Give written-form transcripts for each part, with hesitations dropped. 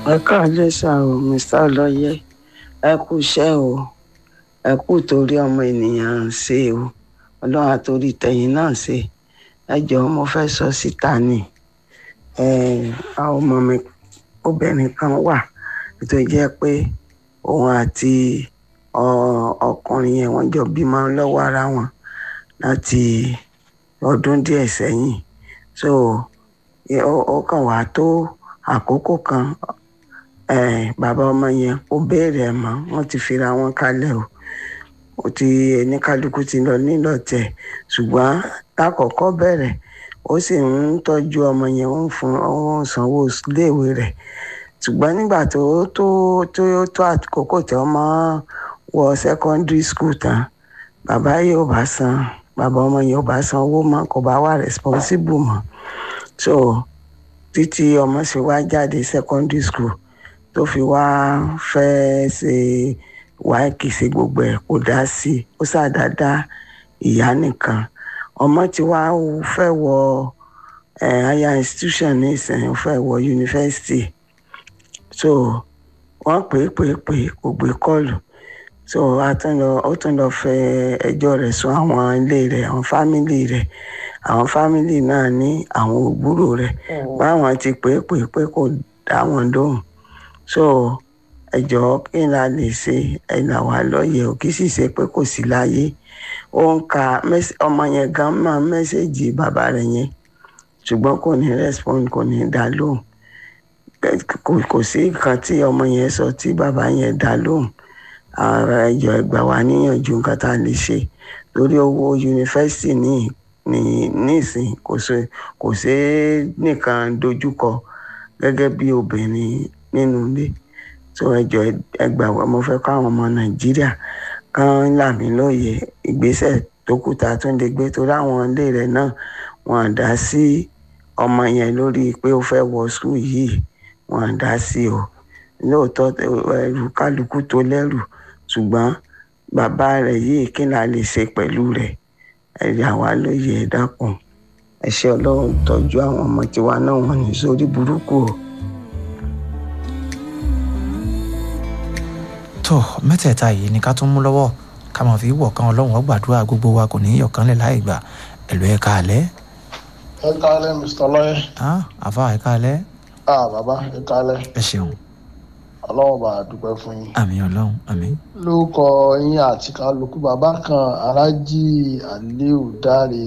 ẹ káàlẹ́ sà o Mr. Ọlọ́yẹ ẹ kú iṣẹ́ o ẹ kú torí ọmọ ènìyàn ń ṣe o ọlọ́run àtòrí tẹ̀yìn náà ṣe ẹ jọ̀ọ́ mo fẹ́ sọ síta ni àwọn ọmọ mi obìnrin kan wà tó jẹ́ pé òun àti ọkùnrin yẹn wọ́n jọ bímọ lọ́wọ́ ara wọn láti ọdún díẹ̀ sẹ́yìn so ó kàn wá tó àkókò kan bàbá ọmọ yẹn ó béèrè ẹ̀ mọ́ wọ́n ti fira wọn kalẹ̀ o ó ti ẹnikálukú ti lọ nílò tẹ̀ ṣùgbọ́n lákọ̀ọ́kọ́ bẹ̀rẹ̀ ó sì ń tọ́jú ọmọ yẹn ó ń fún ó ń sanwó iléèwé rẹ̀ ṣùgbọ́n nígbà tó àkókò tí ọmọ wọ secondary school tán bàbá ọmọ yẹn ò bá san owó mọ́ kò bá wà responsible mọ́ so títí ọmọ ṣe wá jáde secondary school tó fi wá fẹ́ ṣe wáìkì sí gbogbo ẹ̀ kò dá sí i ó ṣàdádá ìyá nìkan ọmọ tí wá fẹ́ wọ higher institution ní ìsẹ̀yìn ó fẹ́ wọ yunifásitì so wọ́n pè é kò gbé kọ́ọ̀lù so ó tún lọ fẹ́ ẹjọ́ rẹ̀ sùn àwọn ilé rẹ̀ àwọn fámìlì náà ní àwọn ògbúrò rẹ̀ báwọn ti pè é kò dá wọn lóhùn so ẹ jọ̀ọ́ kí n la lè ṣe ẹ là wá lóye ò kì í sì ṣe pé kò sí láyé ó ń ka ọmọ yẹn gan máa mẹ́sẹ̀gì bàbá rẹ̀ yẹn ṣùgbọ́n kò ní respond kò ní dá lóhùn kò sí nǹkan tí ọmọ yẹn sọ tí bàbá yẹn dá lóhùn ẹ jọ̀ọ́ ẹ gbà wá níyànjú nǹkan tá a lè ṣe lórí owó yunifásitì nísìn kò ṣe nìkan dojúkọ gẹ́gẹ́ bí obìnrin nínú ilé so ẹ jọ̀ọ́ ẹ gbà wá mo fẹ́ kọ́ àwọn ọmọ Nàìjíríà kan là mí lóye ìgbésẹ̀ tó kù tá a tún lè gbé torí àwọn ilé rẹ̀ náà wọ́n dá sí ọmọ yẹn lórí pé ó fẹ́ wọ skul yìí wọ́n dá sí o lóòótọ́ ẹrù kálukú tó lẹ́rù ṣùgbọ́n bàbá rẹ̀ yìí kí la lè ṣe pẹ̀lú rẹ̀ ẹ yà wá lóye ẹ dákun ẹ ṣé Ọlọ́run tọ́jú àwọn ọmọ tiwa náà wọ́n ní sórí burúkú o. tó mẹ́tẹ̀ẹ̀ta yìí ni ká tún mú lọ́wọ́ ká máa fi wọ̀ kan Ọlọ́run ó gbàdúrà gbogbo wa kò ní í yọ̀kánlẹ̀ láì gbà ẹ̀lú ẹ̀ka alẹ́. ẹ̀ka alẹ́ Mr. Ọlọ́yẹ. àfa ẹ̀ka alẹ́. bàbá ẹ̀ka alẹ́. ẹ ṣeun. Ọlọ́run bá a dúpẹ́ fún yín. àmín Ọlọ́run àmín. lórúkọ yín àti kálukú bàbá kan Alhaji Aliu Dáre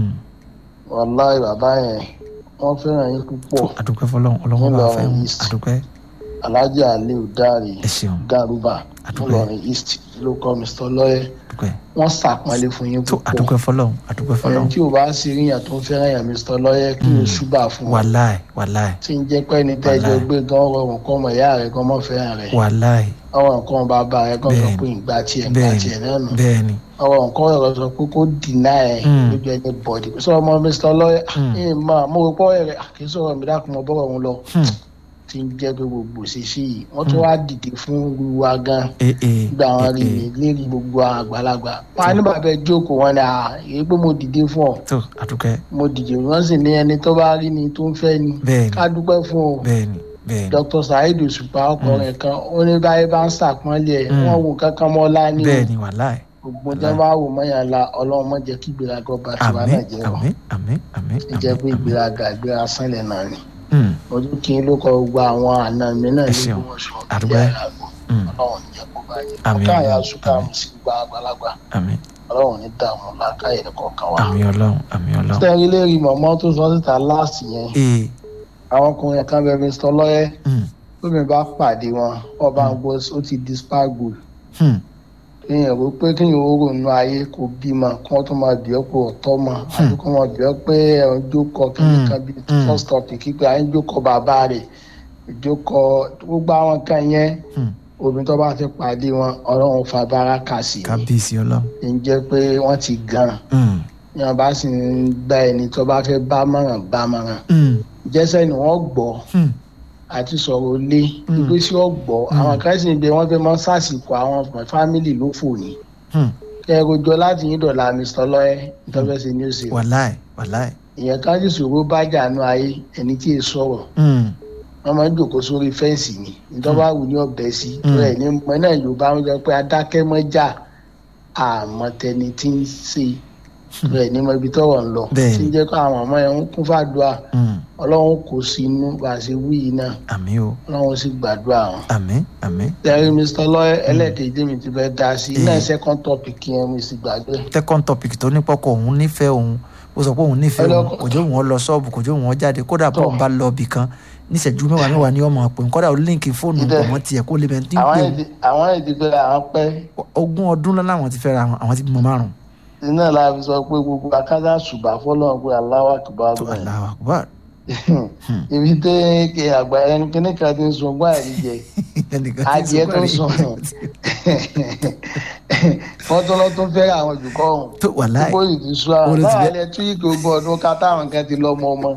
wàláì bàbá yẹn wọ́n fẹ́ràn yín púpọ̀. àdúpẹ́ fọlọ́run Ọlọ́run bá a fẹ́ wọn àdúpẹ́. Alhaji Aliu Dáre Garuba Ìlọrin East ló kọ Mr. Ọlọ́yẹ wọ́n ṣàpọ́nlé fún yín púpọ̀. àdúpẹ́ fọlọ́run ẹni tí o bá sì ríyàn tó ń fẹ́ràn yàn Mr. Ọlọ́yẹ kí o ṣùgbà fún wọn. wàláì. tí ń jẹ́ pé ní tẹ́jọ́ gbé gan rọrùn kọ́ ọmọ ìyá rẹ̀ gan mọ́ fẹ́ràn rẹ̀. wàláì. ọwọ́ nǹkan bàbá rẹ̀ gan sọ pé ìgbà tiẹ̀ náà nù. bẹ́ẹ̀ni. ọwọ́ nǹkan rẹ̀ sọ pé kó dìnnà ẹ̀ lójú ẹni bọ̀dì. sọ ọmọ Mr. Ọlọ́yẹ mo rò pọ́ rẹ̀ kì í sọ̀rọ̀ mi dákun mọ́ bọ́rọ̀ òun lọ tí ń jẹ́ pé gbogbo ṣèṣe yìí wọ́n tún wá dìde fún wíwá gan gba àwọn rí mi lérí gbogbo àgbàlagbà wọn á ní bàbá ẹ jókòó wọn ni èyí pé mo dìde fún ọ mo dìde wọn sì ní ẹni tó bá rí ni tó ń fẹ́ ni ká dúpẹ́ fún ọ Dr. Saheed Òṣùpá ọkùnrin kan ó ní báyìí bá ń ṣàpọ́nlé ẹ̀ wọ́n wò kankan mọ́ lá ní gbogbo jẹ́ bá wò mọ́yàn la Ọlọ́run má jẹ́ kí ìgbéraga ọba tiwa náà jẹ́ wọ́n jẹ́ pé ìgbéraga sánlẹ̀ náà ni ojú kí n ló kọ gbogbo àwọn àna mi náà ní gbogbo ọ̀ṣọ́ ìyá ìràgọ̀ Ọlọ́run ní ẹ̀kọ́ báyìí ọ̀ká àyà ṣùkà mo sì gba àgbàlagbà Ọlọ́run ní dààmú làákàyè kọ̀ọ̀kan wa. sẹ́rí lérí mọ̀mọ́ tó sọ síta láàsì yẹn àwọn ọkùnrin kan bẹ Mr. Ọlọ́yẹ lómi bá pàdé wọn ọba ń gbọ́ ó ti di spargo kéèyàn rò pé kéèyàn ó rònú ayé kò bímọ kí wọ́n tún máa bí ọ́ pé ọ̀tọ́ mọ̀ àti kí wọ́n bí ọ́ pé ẹ̀rọ jókòó kìnìkan bíi first topic pé à ń jókòó bàbá rẹ̀ ìjókòó gbogbo àwọn kan yẹn obìnrin tó bá fẹ́ pàdé wọn Ọlọ́run fàbára kà sí i kábíyèsí Ọlọ́run ń jẹ́ pé wọ́n ti gan ní wọn bá sì ń gba ẹni tó bá fẹ́ bá mọ̀ràn jẹ́sẹ̀ ni wọ́n gbọ́ àti sọ̀rọ̀ lé gbogbo sí ọ̀gbọ́ àwọn kan sì ń bẹ wọ́n fẹ́ mọ́ sásìkò àwọn fámìlì ló fò ní. kẹrọjọ láti yín dọ̀là Mr. Ọlọ́yẹ ìtọ́fẹ́sẹ̀ ní òsè. wàláì. ìyẹn ká sì sọ̀rọ̀ bá jànú ayé ẹni tí ì sọ̀rọ̀ wọ́n máa ń jòkó sórí fẹ́ǹsì ni ìjọba wù ní ọbẹ̀ sí rẹ̀ ní mọ náà Yorùbá ń jọ pé adákẹ́ mọ́jà àmọ̀tẹ́ni tí ń ṣe rẹ̀ ní mọ ibi tọ́wọ̀ ń lọ tí ń jẹ́ kó àwọn ọmọ yẹn ń kún fàdúrà Ọlọ́run kò sí inú bá a ṣe wí yìí náà Ọlọ́run sì gbàdúrà wọn. Tẹ̀rí Mr. Lawyer ẹlẹ́ẹ̀kejì mi ti fẹ́ dá sí náà second topic yẹn mi sì gbàgbé. second topic tó ní pọ́kọ̀ òun nífẹ̀ẹ́ òun ó sọ pé òun nífẹ̀ẹ́ òun kò jẹ́ òun lọ ṣọ́ọ̀bù kò jẹ́ òun jáde kódà bọ́ọ̀ bá lọ ibì kan níṣẹ́jú mẹ́wàá ní ọmọ pé kódà ó líǹkì fóònù ọmọ tiẹ̀ kó lè bẹ́ẹ̀ tí ń pè ó. àwọn èdè fẹ́ àwọn pẹ́. 20 ọdún lọ́la àwọn ti fẹ́ ra àwọn ti bímọ 5. iná la fi sọ pé gbogbo akádá ṣùgbọ́n fọlọ́run pé Allahu Akbar. Allahu Akbar. ibi tẹ́ kí àgbà ẹnikẹ́ni kan ti ń sun ọgbọ́n àìríjẹ adìẹ tó ń sun wọ́n tó lọ tó fẹ́ràn àwọn jùkọ́ ọ̀hún gbogbo ìdí sùn àwọn báwa lẹ tún yìí kí ogún ọdún ká táwọn kan ti lọ ọmọ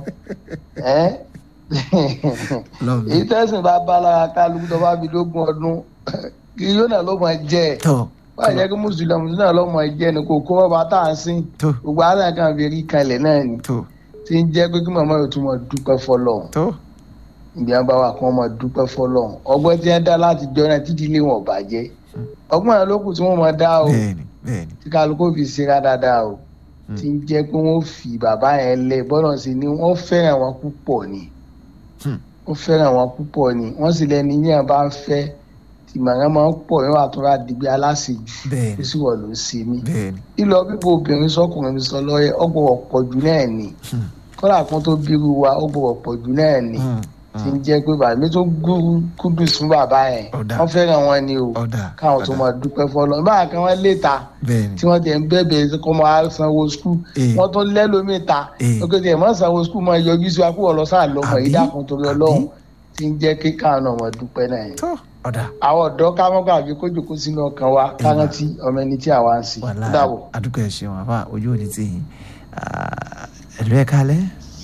èyí tẹ́sán bá bá lára kálukú tó bá fi 20 ọdún kí yóò náà ló máa jẹ́ báyìí jẹ́ kí mùsùlùmí náà ló máa jẹ́ ni kò kó bàbá tá à ń sìn gbogbo àná kan fi rí kalẹ̀ náà ni tí ń jẹ́ pé kí màmá yóò tún máa dúpẹ́ fọlọ́run ìbí wọn bá wà kí wọ́n máa dúpẹ́ fọlọ́run ọgbọ́n tí wọ́n dá láti jọ náà títí ilé wọn bàjẹ́ ọgbọ́n yẹn ló kù tí wọ́n máa dá o tí kálukú fi ṣera dáadáa o tí ń jẹ́ pé wọ́n fi bàbá yẹn lẹ̀ bọ́lọ̀ sí ni wọ́n fẹ́ràn wọn púpọ̀ ni wọ́n fẹ́ràn wọn púpọ̀ ni wọ́n sì lẹ́ni yẹn bá ń fẹ́ ìmọ̀ràn máa ń pọ̀ yóò àtúrà dìgbì aláṣejù ó sì wọ̀ ló ṣe mí lílọ bíbó obìnrin sọkùnrin Mr. Lawyer ọgbọ̀wọ̀ pọ̀ jù náà ni kọ́lá kan tó bírú wa ọgbọ̀wọ̀ pọ̀ jù náà ni tí ń jẹ́ pé bàbá mi tó kúdù fún bàbá yẹn wọ́n fẹ́ràn wọn ni o káwọn tó máa dúpẹ́ fọlọ́ báyà kan wọ́n léta tí wọ́n tẹ̀ ń bẹ̀bẹ̀ kó máa sanwó skul wọ́n tó lẹ́lómi ta lókè tí ẹ̀ mọ́ sanwó skul máa yọjú sí wa kó wọ́n lọ sáà lọ́mọ yìí dákun torí Ọlọ́run tí ń jẹ́ kí káwọn náà máa dúpẹ́ náà yẹn àwọn ọ̀dọ́ ká mọ́ gbàgbé kó jòkó sínú ọkàn wa ká rántí ọmọ ẹni tí àwa ń sìn dàbọ̀. adúgbò ẹ̀ ṣeun àbá ojú òní ti yìn ẹ̀lú ẹ̀ka alẹ́.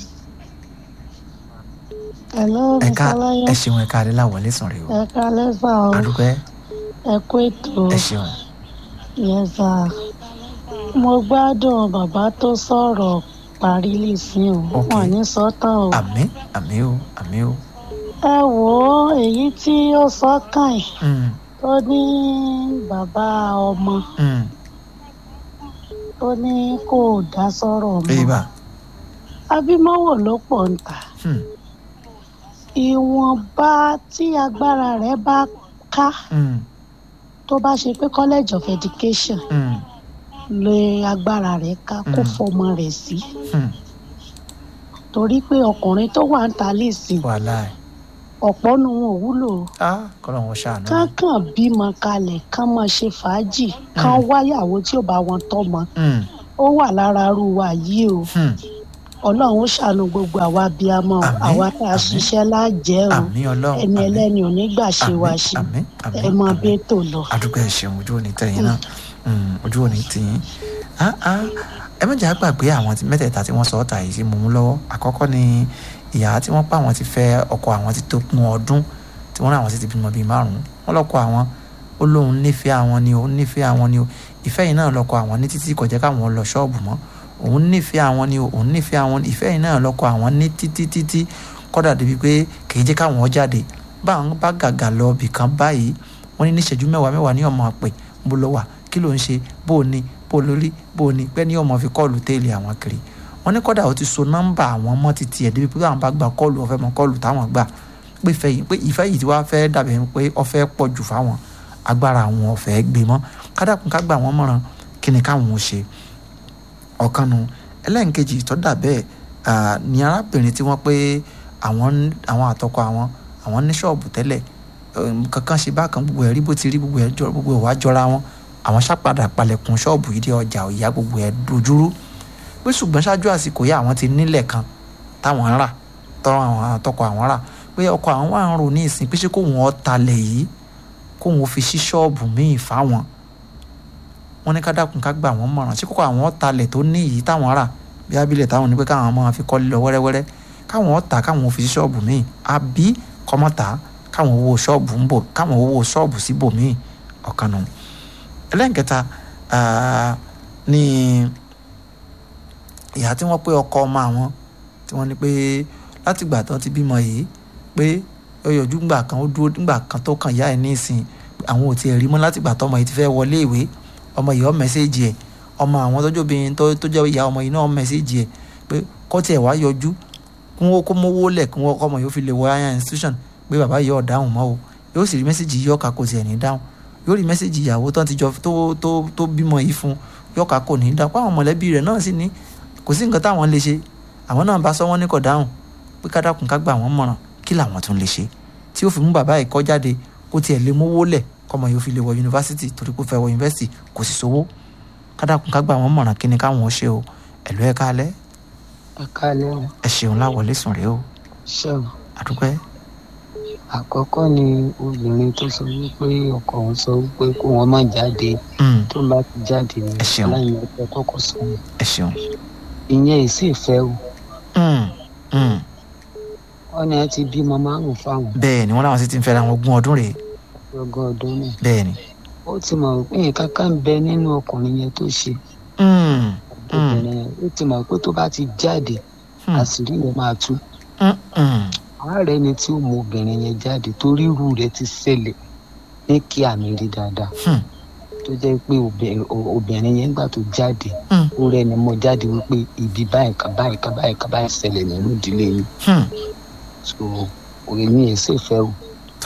Hello, Mr. Lawyer. ẹ ṣeun ẹ̀ka alẹ́ láwọlé sàn rè o. ẹ̀ka alẹ́ sà o. adúgbò ẹ̀. ẹ kú ètò. ẹ ṣeun. Yes sir. mo gbádùn bàbá tó sọ̀rọ̀ parí lè sìn o wọn ní sọ́tàn o. àmín o. ẹ wò ó èyí tí ó sọ kàn ẹ̀ tó ní bàbá ọmọ tó ní kò dá sọ̀rọ̀ mọ́ abímọ́wò ló pọ̀ ń tà ìwọ̀nba tí agbára rẹ̀ bá ká tó bá ṣe pé college of education lè agbára rẹ̀ ká kó fọmọ rẹ̀ sí torí pé ọkùnrin tó wà ń ta lè sìn ọ̀pọ̀ nu wọn ò wúlò kákan bímọ kalẹ̀ kán máa ṣe fàájì kán wáyàwó tí ò bá wọn tọ́mọ ó wà lára arú wa yìí o Ọlọ́run ó ṣàánú gbogbo àwa abiyamọ àwa tá a ṣiṣẹ́ lájẹ́ o ẹni ẹlẹ́ni ò ní gbà ṣe wá ṣe ẹ mọ bẹ́ẹ̀ tó lọ. àdúgbò ẹ̀ ṣeun ojú òní tẹ̀yìn náà ojú òní tìyín ẹ má jẹ́ àgbàgbé àwọn mẹ́tẹ̀ẹ̀ta tí wọ́n sọ ọ́ta yìí sí mú un lọ́wọ́ àkọ́kọ́ ni ìyá tí wọ́n pa àwọn ti fẹ́ ọkọ àwọn ti tó kún ọdún tí wọ́n ní àwọn sì ti bímọ bíi 5 wọ́n lọ́kọ àwọn ó lóun nífẹ̀ẹ́ àwọn ni o ìfẹ́ yìí náà lọ́kọ àwọn ní títí kò jẹ́ káwọn lọ ṣọ́ọ̀bù mọ́ òun nífẹ̀ẹ́ àwọn ni òun nífẹ̀ẹ́ àwọn ìfẹ́ yìí náà lọ́kọ àwọn ní títí kọ́dà débi pé kì í jẹ́ káwọn jáde báwọn bá gàgà lọ bì kan báyìí wọ́n ní níṣẹ́jú mẹ́wàá ní ọmọ pè bó lọ wà kí ló ń ṣe bó o ní bó o lórí bó o ní pẹ́ ní ọmọ fi kọ́ọ̀lù téèlì àwọn kiri wọ́n ní kọ́dà ó ti so nọ́mbà àwọn mọ́ títí ẹ̀ débi pé àwọn bá gba kọ́ọ̀lù ọ̀fẹ́ mọ́ kọ́ọ̀lù táwọn gbà pé ìfẹ́ yìí tí wàá fẹ́ dàbẹ̀ pé ọ̀fẹ́ pọ̀ jù fáwọn agbára àwọn ọ̀fẹ́ gbé mọ́ kádàkùn ká gbà wọ́n mọ̀ràn kí ni káwọn ò ṣe ọ̀kanu ẹlẹ́nkejì tó dà bẹ́ẹ̀ ní arábìnrin tí wọ́n pé àwọn àtọkọ àwọn ní ṣọ́ọ̀bù tẹ́lẹ̀ kankan ṣe bákan gbogbo ẹ̀ rí bó ti rí gbogbo ẹ̀ wá jọra wọn àwọn ṣàpadà palẹ̀kùn ṣọ́ọ̀bù yìí dé ọjà òyà gbogbo ẹ̀ dojúrú pé ṣùgbọ́n ṣáájú àsìkò yà àwọn ti nílẹ̀ kan táwọn ń rà tọrọ àwọn àtọkọ àwọn rà pé ọkọ àwọn wà ń rò ní ìsìn pé ṣé kó wọn talẹ̀ yìí kó wọn fi ṣí ṣọ́ọ̀bù míì fáwọn wọn ní ká dákun ká gbà wọ́n mọ̀ràn ṣé kókó àwọn talẹ̀ tó ní yìí táwọn rà bí abilẹ̀ táwọn ní pé káwọn máa fi kọ́lé lọ wẹ́rẹ́wẹ́rẹ́ káwọn ọ̀tà káwọn fi ṣí ṣọ́ọ̀bù míì àbí kọ́mọ́tà káwọn owó ṣọ́ọ̀bù síbò míì ọ̀kan nù. ẹlẹ́nkẹta ní ìyá tí wọ́n pé ọkọ ọmọ àwọn tí wọ́n ní pé látìgbà tó ti bímọ yìí pé ó yọjú ńgbà kan ó dúró ńgbà kan tó kàn yá ẹ̀ ní ìsìn àwọn ò tiẹ̀ rí mọ́ láti gbà tọ́mọ yìí ti fẹ́ wọlé ìwé ọmọ yìí ó mẹ́sẹ́ẹ̀jì ẹ̀ ọmọ àwọn tọ́jú obìnrin tó jẹ́ ìyá ọmọ yìí náà mẹ́sẹ́ẹ̀jì ẹ̀ pé kọ́ tiẹ̀ wá yọjú kí wọ́n kó mówó lẹ̀ kí wọ́n kọ́ ọmọ yìí ó fi lè wọ higher institution pé bàbá yìí ọ̀ dáhùn mọ́ o yóò sì rí mẹ́sẹ́ẹ̀jì yìí ọ̀ka kò tiẹ̀ ní dáhùn yóò rí mẹ́sẹ́ẹ̀jì ìyàwó tán ti jọ tó bímọ yìí fún yọ̀ọ̀ka kò ní dáhùn pàwọn mọ̀lẹ́bí rẹ̀ náà sì ní kò sí nǹkan táwọn lè ṣe àwọn náà bá sọ wọ́n ní kò dáhùn pé ká dákun ká gbà wọ́n mọ̀ràn kí làwọn tún lè ṣe tí ó fi mú bàbá yìí kọ́ jáde kó tiẹ̀ lè mówó lẹ̀ kọ́mọ yóò fi lè wọ yunifásitì torí pé fẹ́ wọ yunifásitì kò sì sówó ká dákun ká gbà wọ́n mọ̀ràn kí ni káwọn ó ṣe o ẹ̀lú ẹ̀ kálẹ̀. ẹ kálẹ̀ o. ẹ ṣeun láwọlé sùn rèé o. ṣeun. àdúpẹ́. àkọ́kọ́ ni obìnrin tó sọ wípé ọkọ òun sọ wípé kó wọn má jáde tó bá ti jáde ní láyìn ọjọ́ kọ́kọ́ sọ wọn. ẹ ṣeun. ìyẹn èsì ìfẹ́ o. wọ́n ní ẹ ti bímọ márùn-ún fáwọn. bẹ́ẹ̀ ni wọ́n láwọn sì ti ń fẹ́ra wọn ogún ọdún rèé. ogún ọdún náà. bẹ́ẹ̀ ni. ó ti mọ̀ pé nǹkan kan ń bẹ nínú ọkùnrin yẹn tó ṣe. obìnrin yẹn ó ti mọ̀ pé tó bá ti jáde àṣírí rẹ̀ máa tú. ààrẹ ni tí ó mú obìnrin yẹn jáde torí irú rẹ̀ ti ṣẹlẹ̀ ní kí àmì rí dáadáa. tó jẹ́ pé obìnrin yẹn gbà tó jáde ó rẹ̀ ni mo jáde wípé ibi báyìí kan ṣẹlẹ̀ nínú ìdílé yìí. so òye ní èsì ìfẹ́ o.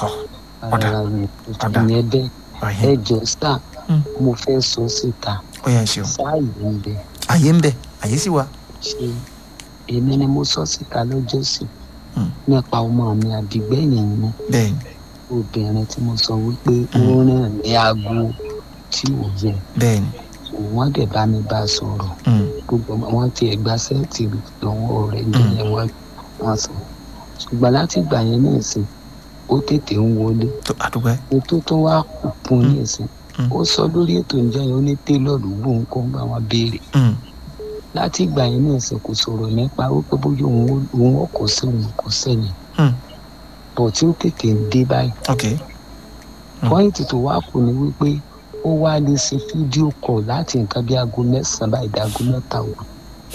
ìyẹn bẹ́ẹ̀ ẹ jọ sáà mo fẹ́ sọ síta. sáà yìí ń bẹ. àyè ń bẹ àyè sì wà. ṣe èmi ni mo sọ síta lọ́jọ́ sí nípa ọmọ mi àbígbẹ̀yìn mi. bẹ́ẹ̀ni. obìnrin tí mo sọ wípé ó rìn ní aago tí ò yẹ. bẹ́ẹ̀ni. wọ́n dẹ̀ bá mi bá a sọ̀rọ̀. gbogbo wọn ti ẹ̀gbá sẹ́ẹ̀tì lọ́wọ́ rẹ̀ jẹ́ wọ́n sọ. ṣùgbọ́n láti ìgbà yẹn ní ìsìn ó tètè ń wọlé. ètò tó wá kù fún ní ìsìn ó sọ lórí ètò ìjọ yẹn ó ní télọ̀lù gbóhùn kó ń bá wọn béèrè. láti ìgbà yẹn ní ìsìn kò sọ̀rọ̀ nípa wípé bóyá òun ọkọ̀ sí òun kò sẹ́yìn. bọ̀ tí ó tètè ń dé báyìí. pọ́ìntì tó wá kù ni wípé ó wá lè ṣe fídíò kọ̀ láti nǹkan bí aago 9 báyìí dáago 7 wà.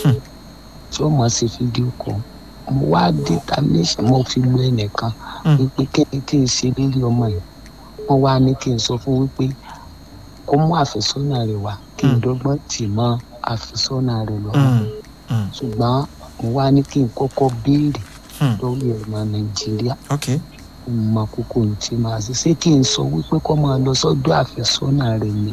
tí ó mọ̀ ṣe fídíò kọ̀ mo wá determination mo fi lu ẹnìkan wípé kí n ṣe lórí ọmọ yìí wọ́n wá ní kí n sọ fún wípé kó mú àfẹ́sọ́nà rẹ̀ wá kí n dọ́gbọ́n tì mọ́ àfẹ́sọ́nà rẹ̀ lọ́wọ́ ṣùgbọ́n mo wá ní kí n kọ́kọ́ béèrè lórí ọmọ nàìjíríà mo kókó ní tí máa ṣe kí n sọ wípé kó máa lọ sọ́dọ̀ àfẹ́sọ́nà rẹ̀ ni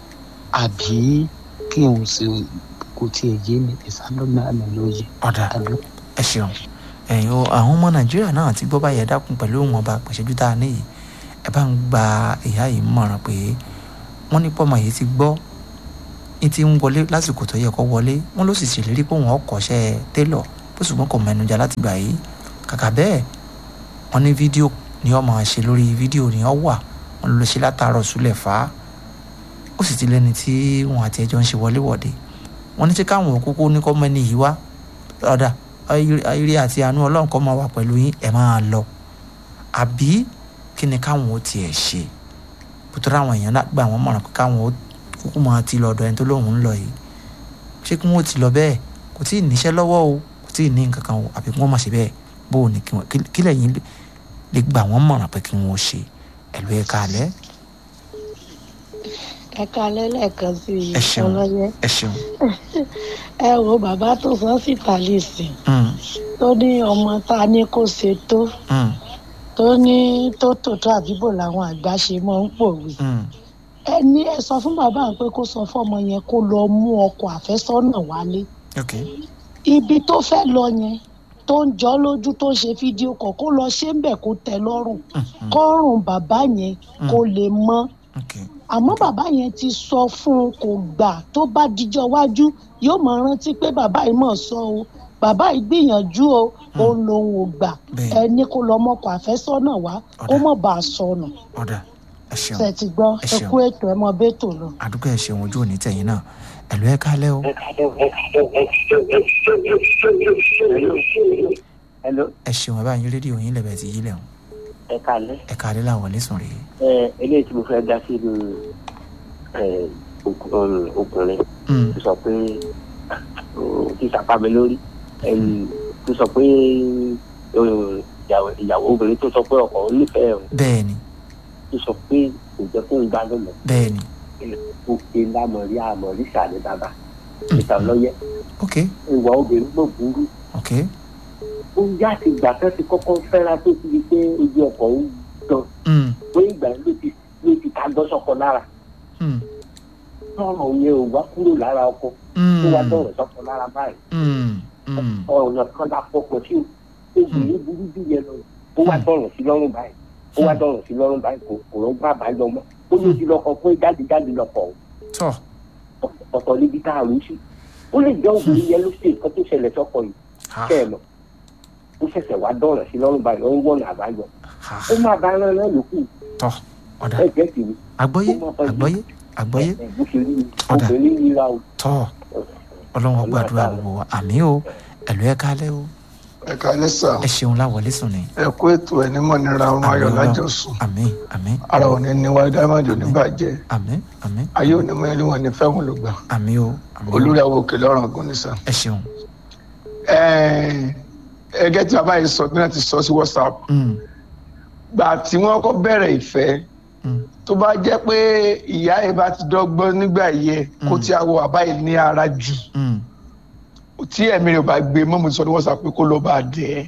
àbí kí n ṣe kò tiẹ̀ yé mi ìsàlọ́nà mi lóye. ẹ ṣeun ẹ̀yin o àwọn ọmọ nàìjíríà náà ti gbọ́ báyẹn dákun pẹ̀lú òun ọba pẹ̀ṣẹ́jú tá a níyì ẹ bá ń gba ìyá yìí mọ̀ràn pé wọ́n ní pọ́mọ yìí ti gbọ́ ní ti ń wọlé lásìkò tó yẹ kó wọlé wọ́n ló sì ṣèlérí pé òun ọkọ̀ṣẹ́ télọ̀ bó ṣùgbọ́n kò mẹ́nujà láti gbà yìí kàkà bẹ́ẹ̀ wọ́n ní fídíò ni ọmọ ṣe lórí fídíò ni ọ wà wọ́n ló ṣe látàárọ̀ súlẹ̀ fà á ó sì ti lẹ́ni tí wọn àti ẹjọ́ ń ṣe wọléwọ̀de wọ́n ní ṣé káwọn òkúkú ní kọ́ mẹ́ni yìí wá ọ̀dà ayé àti àánú ọlọ́run kọ́ máa wà pẹ̀lú yín ẹ̀ máa lọ àbí kí ni káwọn ó tiẹ̀ ṣe bùtọ́ àwọn èèyàn gbà wọ́n mọ̀ràn pé káwọn ó kúkú máa ti lọ ọ̀dọ̀ ẹni tó lóun ń lọ yìí ṣé kí wọ́n ti lọ bẹ́ẹ̀ kò tí ì níṣẹ́ lọ́wọ́ o kò tí ì ní nǹkan kan o àbí kí wọ́n má ṣe bẹ́ẹ̀ bó o ní kí lẹ́yìn lè gbà wọ́n mọ̀ràn pé kí wọ́n ó ṣe ẹ̀lú ẹ̀ka alẹ́. ẹ̀ka alẹ́ lẹ́ẹ̀kan sí i ọlọ́yẹ. ẹ ṣeun. ẹ wo bàbá tó sọ síta lẹ́sìn tó ní ọmọ tá a ní kó ṣe tó ní tó àbíbò làwọn àgbà ṣe máa ń pòwe ẹni ẹ sọ fún bàbá pé kó sọ fọmọ yẹn kó lọ mú ọkọ àfẹ́sọ́nà wálé ibi tó fẹ́ lọ yẹn tó ń jọ lójú tó ṣe fídíò kọ kó lọ ṣe ń bẹ̀ kó tẹ́ lọ́rùn kọ́rùn bàbá yẹn kó lè mọ́ àmọ́ bàbá yẹn ti sọ fún un kò gbà tó bá dijọ́ wájú yóò máa rántí pé bàbá yìí mọ̀ sọ o bàbá yìí gbìyànjú o òun lòun ò gbà ẹni kó lọ mọ́kọ àfẹ́sọ́nà wá kó mọ̀ bá a sọnù ṣe ti gbọ́ ẹ kú ètò ẹ mọ bẹ́tò lọ. àdúgbò ẹ ṣeun ojú òní tẹ̀yìn náà ẹ̀lú ẹ kálẹ́ o. ẹ ṣeun ẹ bá yín rédíò yín lẹ́bẹ̀ẹ́ ti yí lẹ̀ hàn. ẹ kálẹ́. ẹ kálẹ́ làwọn lè sùn rèé. eléyìí tí mo fẹ́ dá sí ni ọkùnrin tó sọ pé kí sàpá mi lórí tó sọ pé ìyàwó obìnrin tó sọ pé ọkọ onífẹ̀ẹ́ rẹ̀. bẹ́ẹ̀ni. tó sọ pé kò jẹ́ kó ń gbá lọ́mọ. bẹ́ẹ̀ni. òkè àmọ̀rí sàlẹ̀ bàbá ìta lọ́yẹ́. ok. ìwà obìnrin ló burú. ok. ó yá ti gbà fẹ́ ti kọ́kọ́ fẹ́ra tó ti di pé ojú ọkọ̀ ń gan. pé ìgbà ló ti ta gbọ́sọ̀kọ lára. tọ́rọ̀ yẹn ò wá kúrò lára ọkọ. ó wá dọ̀rọ̀ sọ́kọ lára báyìí. ọ̀nà kan dà pọ̀pọ̀ sí obìnrin burú bí yẹn lọ. ó wá dọ̀rọ̀ sí lọ́rùn báyìí. kò rọ́ bá bá lọ mọ́. ó ló ti lọkọ pé jáde lọkọ ọ̀tọ̀ níbi tá a rú sí. ó lè jẹ́ obìnrin yẹn ló ṣe nǹkan tó ṣẹlẹ̀ sọ́kọ yìí. kẹ́ ẹ̀ lọ. ó ṣẹ̀ṣẹ̀ wá dọ̀rọ̀ sí lọ́rùn báyìí ló ń wọ̀nà àbáyọ. ó máa bá ẹran náà lókù. tọ́ ọ̀dà ẹ jẹ́ kiri. àgbọ́yé ọ̀dà tọ́ ọlọ́run gbàdúrà gbogbo wa àmì o ẹ̀lú ẹ̀ kálẹ̀ o. ẹ kálẹ̀ sà. ẹ ṣeun láwọlé sùn ni. ẹ kó ètò ẹ nímọ̀ nira ọrùn ayọ̀ lájọ sùn. àmín. ara òní ni wáyé dáhàmàdì òní bàjẹ́. àmín. ayé òní mọ ẹni wọn ní fẹ́hùn ló gbà. àmín o. olórí àwọn òkè lọ́rùn ọ̀gùn ní sà. ẹ ṣeun. ẹgẹ́ tí bàbá yìí sọ bí wọ́n ti sọ sí WhatsApp. gbà tí wọ́n kọ́ bẹ̀rẹ̀ ìfẹ́ tó bá jẹ́ pé ìyá ẹ̀ bá ti dọ́gbọ́n nígbà yẹ kó tí a wọ bàbá yìí ní ara jù tí ẹ̀mí rẹ̀ ò bá gbé mọ́ mo sọ ní WhatsApp pé kó lọ bá dẹ̀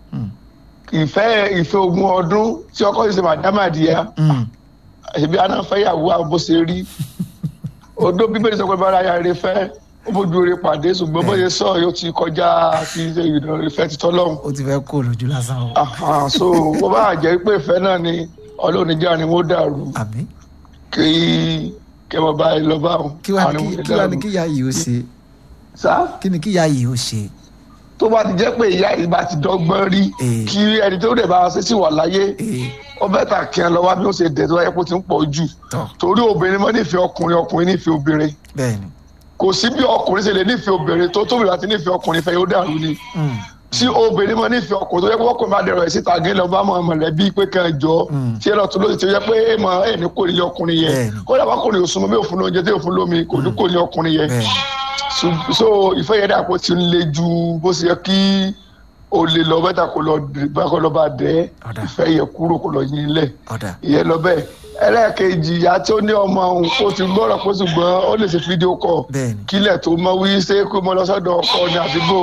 ìfẹ́ ogún ọdún tí ọkọ yìí ṣe màdámàdìyà ṣèbí aná fẹ́yàwó àwọn bó ṣe rí odó bíbélì sọ pé bára ya rẹ fẹ́ ó bójú rẹ pàdé ṣùgbọ́n bó ṣe sọ yóò ti kọjá sí ìfẹ́ títọ́ lọ́hùn. ó ti fẹ́ kó lójú lásán o. so bó bá jẹ́ pé ìfẹ́ náà ni ọlọ́run níjà ni wọ́n dàrú kí kẹmọ báyìí lọ bá wọn. kí wàá ní kíyà yìí ó ṣe. sá. kí ni kíyà yìí ó ṣe. tó bá ti jẹ́ pé ìyá yìí bá ti dọ́gbọ́n rí kí ẹni tó dẹ̀ bá ṣe sí wà láyé ó bẹ́tà kí ẹ lọ wá bí ó ṣe dẹ̀ tó wáyé kó ti ń pọ̀ jù torí obìnrin mọ́ nífẹ̀ẹ́ ọkùnrin nífẹ̀ẹ́ obìnrin. bẹ́ẹ̀ni. kò sí bí ọkùnrin ṣe lè nífẹ̀ẹ́ obìnrin tó tóbi láti nífẹ̀ẹ́ ọkùnrin fẹ́ yóò dàrú ni. tí obìnrin mọ nífẹ̀ẹ́ ọkùnrin tó yẹ pé ọkùnrin bá dẹrọ ẹ̀ síta gé lọ bá mọ mọ̀lẹ́bí pé kàn jọ tí ẹ lọ tó lóṣù tó yẹ pé ẹ ní kò ní ọkùnrin yẹn kó dàbá kò ní òsùnmọ́ bí òfin lóúnjẹ tí òfin lómi kò ní kò ní ọkùnrin yẹn so ìfẹ́ yẹn dà pé ti ń le ju bó ṣe yẹ kí o lè lọ bẹ́tà kó lọ bá dẹ́ ìfẹ́ yẹn kúrò kó lọ yín lẹ̀ ìyẹn lọ bẹ́ẹ̀ ẹlẹ́ẹ̀kejì ìyá tí ó ní ọmọ òun kó ti gbọ́rọ̀ kó ṣùgbọ́n ó lè ṣe fídíò kọ̀ kílẹ̀ tó mọ wí ṣé kó mọ lọ sọ́dọ̀ ọkọ ní àdúgbò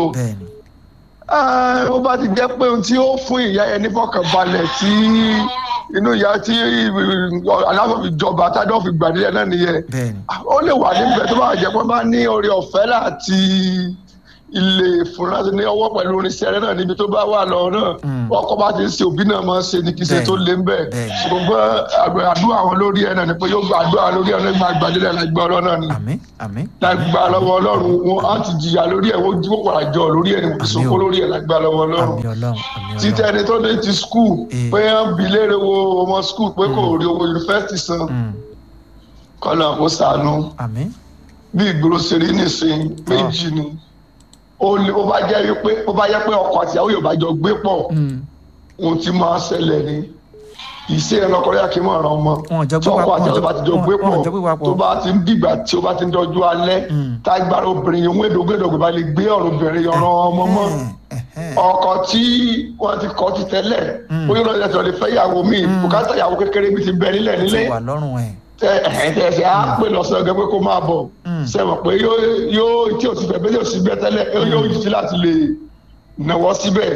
ó bá ti jẹ́ pé ohun tí ó fún ìyá yẹn nífọ̀kànbalẹ̀ tí inú ìyá tí aláfọ̀ ìjọba tádọ́ fi gbàdúrà náà nìyẹn ó lè wà níbẹ̀ tó bá jẹ́ pé wọ́n bá ní oore ọ̀fẹ́ láti ilé ìfúnra ní ọwọ́ pẹ̀lú oníṣẹ́ rẹ náà níbi tó bá wà lọ náà ọkọ bá ti ń ṣe òbí náà máa ń ṣe ní kí ṣe tó lé ń bẹ̀ ṣùgbọ́n àdúrà wọn lórí ẹ̀ náà ni pé yóò gba àdúrà lórí ẹ̀ náà máa gbàdúrà lágbá ọlọ́run náà ni lágbá lọ́wọ́ ọlọ́run wọn á ti jìyà lórí ẹ̀ wọ́n jíwọ́ padà jọ lórí ẹ̀ ní mo fi sọ́kó lórí ẹ̀ lágbá lọ́wọ́ ọlọ́run títẹ̀ ẹni tó dé ti skul pé wọ́n bi léèrè wo ọmọ skul pé kò rí owó yunifásitì san kọ́nà kó ṣàánú bí ìgboro ṣe rí nìsín méjì ni ó bá jẹ́ pé ọkọ àti ìyàwó yóò bá jọ gbé pọ̀ ohun tí máa ṣẹlẹ̀ ni ìṣe ẹ̀ lọ́kọ́ yá kí n máa ràn ọmọ tí ọkọ àti ìyàwó bá ti jọ gbé pọ̀ tó bá ti ń dìgbà tí ó bá ti ń dọjú alẹ́ tágbára obìnrin yòówù èdògbèdògbè bá lè gbé ọ̀rọ̀ obìnrin ọ̀rọ̀ ọmọ mọ́ ọkọ tí wọ́n ti kọ́ ti tẹ́lẹ̀ bóyá lọ́dẹ̀ tó lè fẹ́ ìyàwó mi bùkátà ìyàwó kékeré mi ti bẹ nílẹ̀ tẹ̀sẹ̀ á pè lọ́sọ̀ gẹ́gẹ́ pé kó máa bọ̀ sẹ́wọ̀n pé yóò tí o ti fẹ́ bẹ́ẹ̀ yóò sì bẹ́ẹ̀ tẹ́lẹ̀ yóò yìí sí láti lè náwó síbẹ̀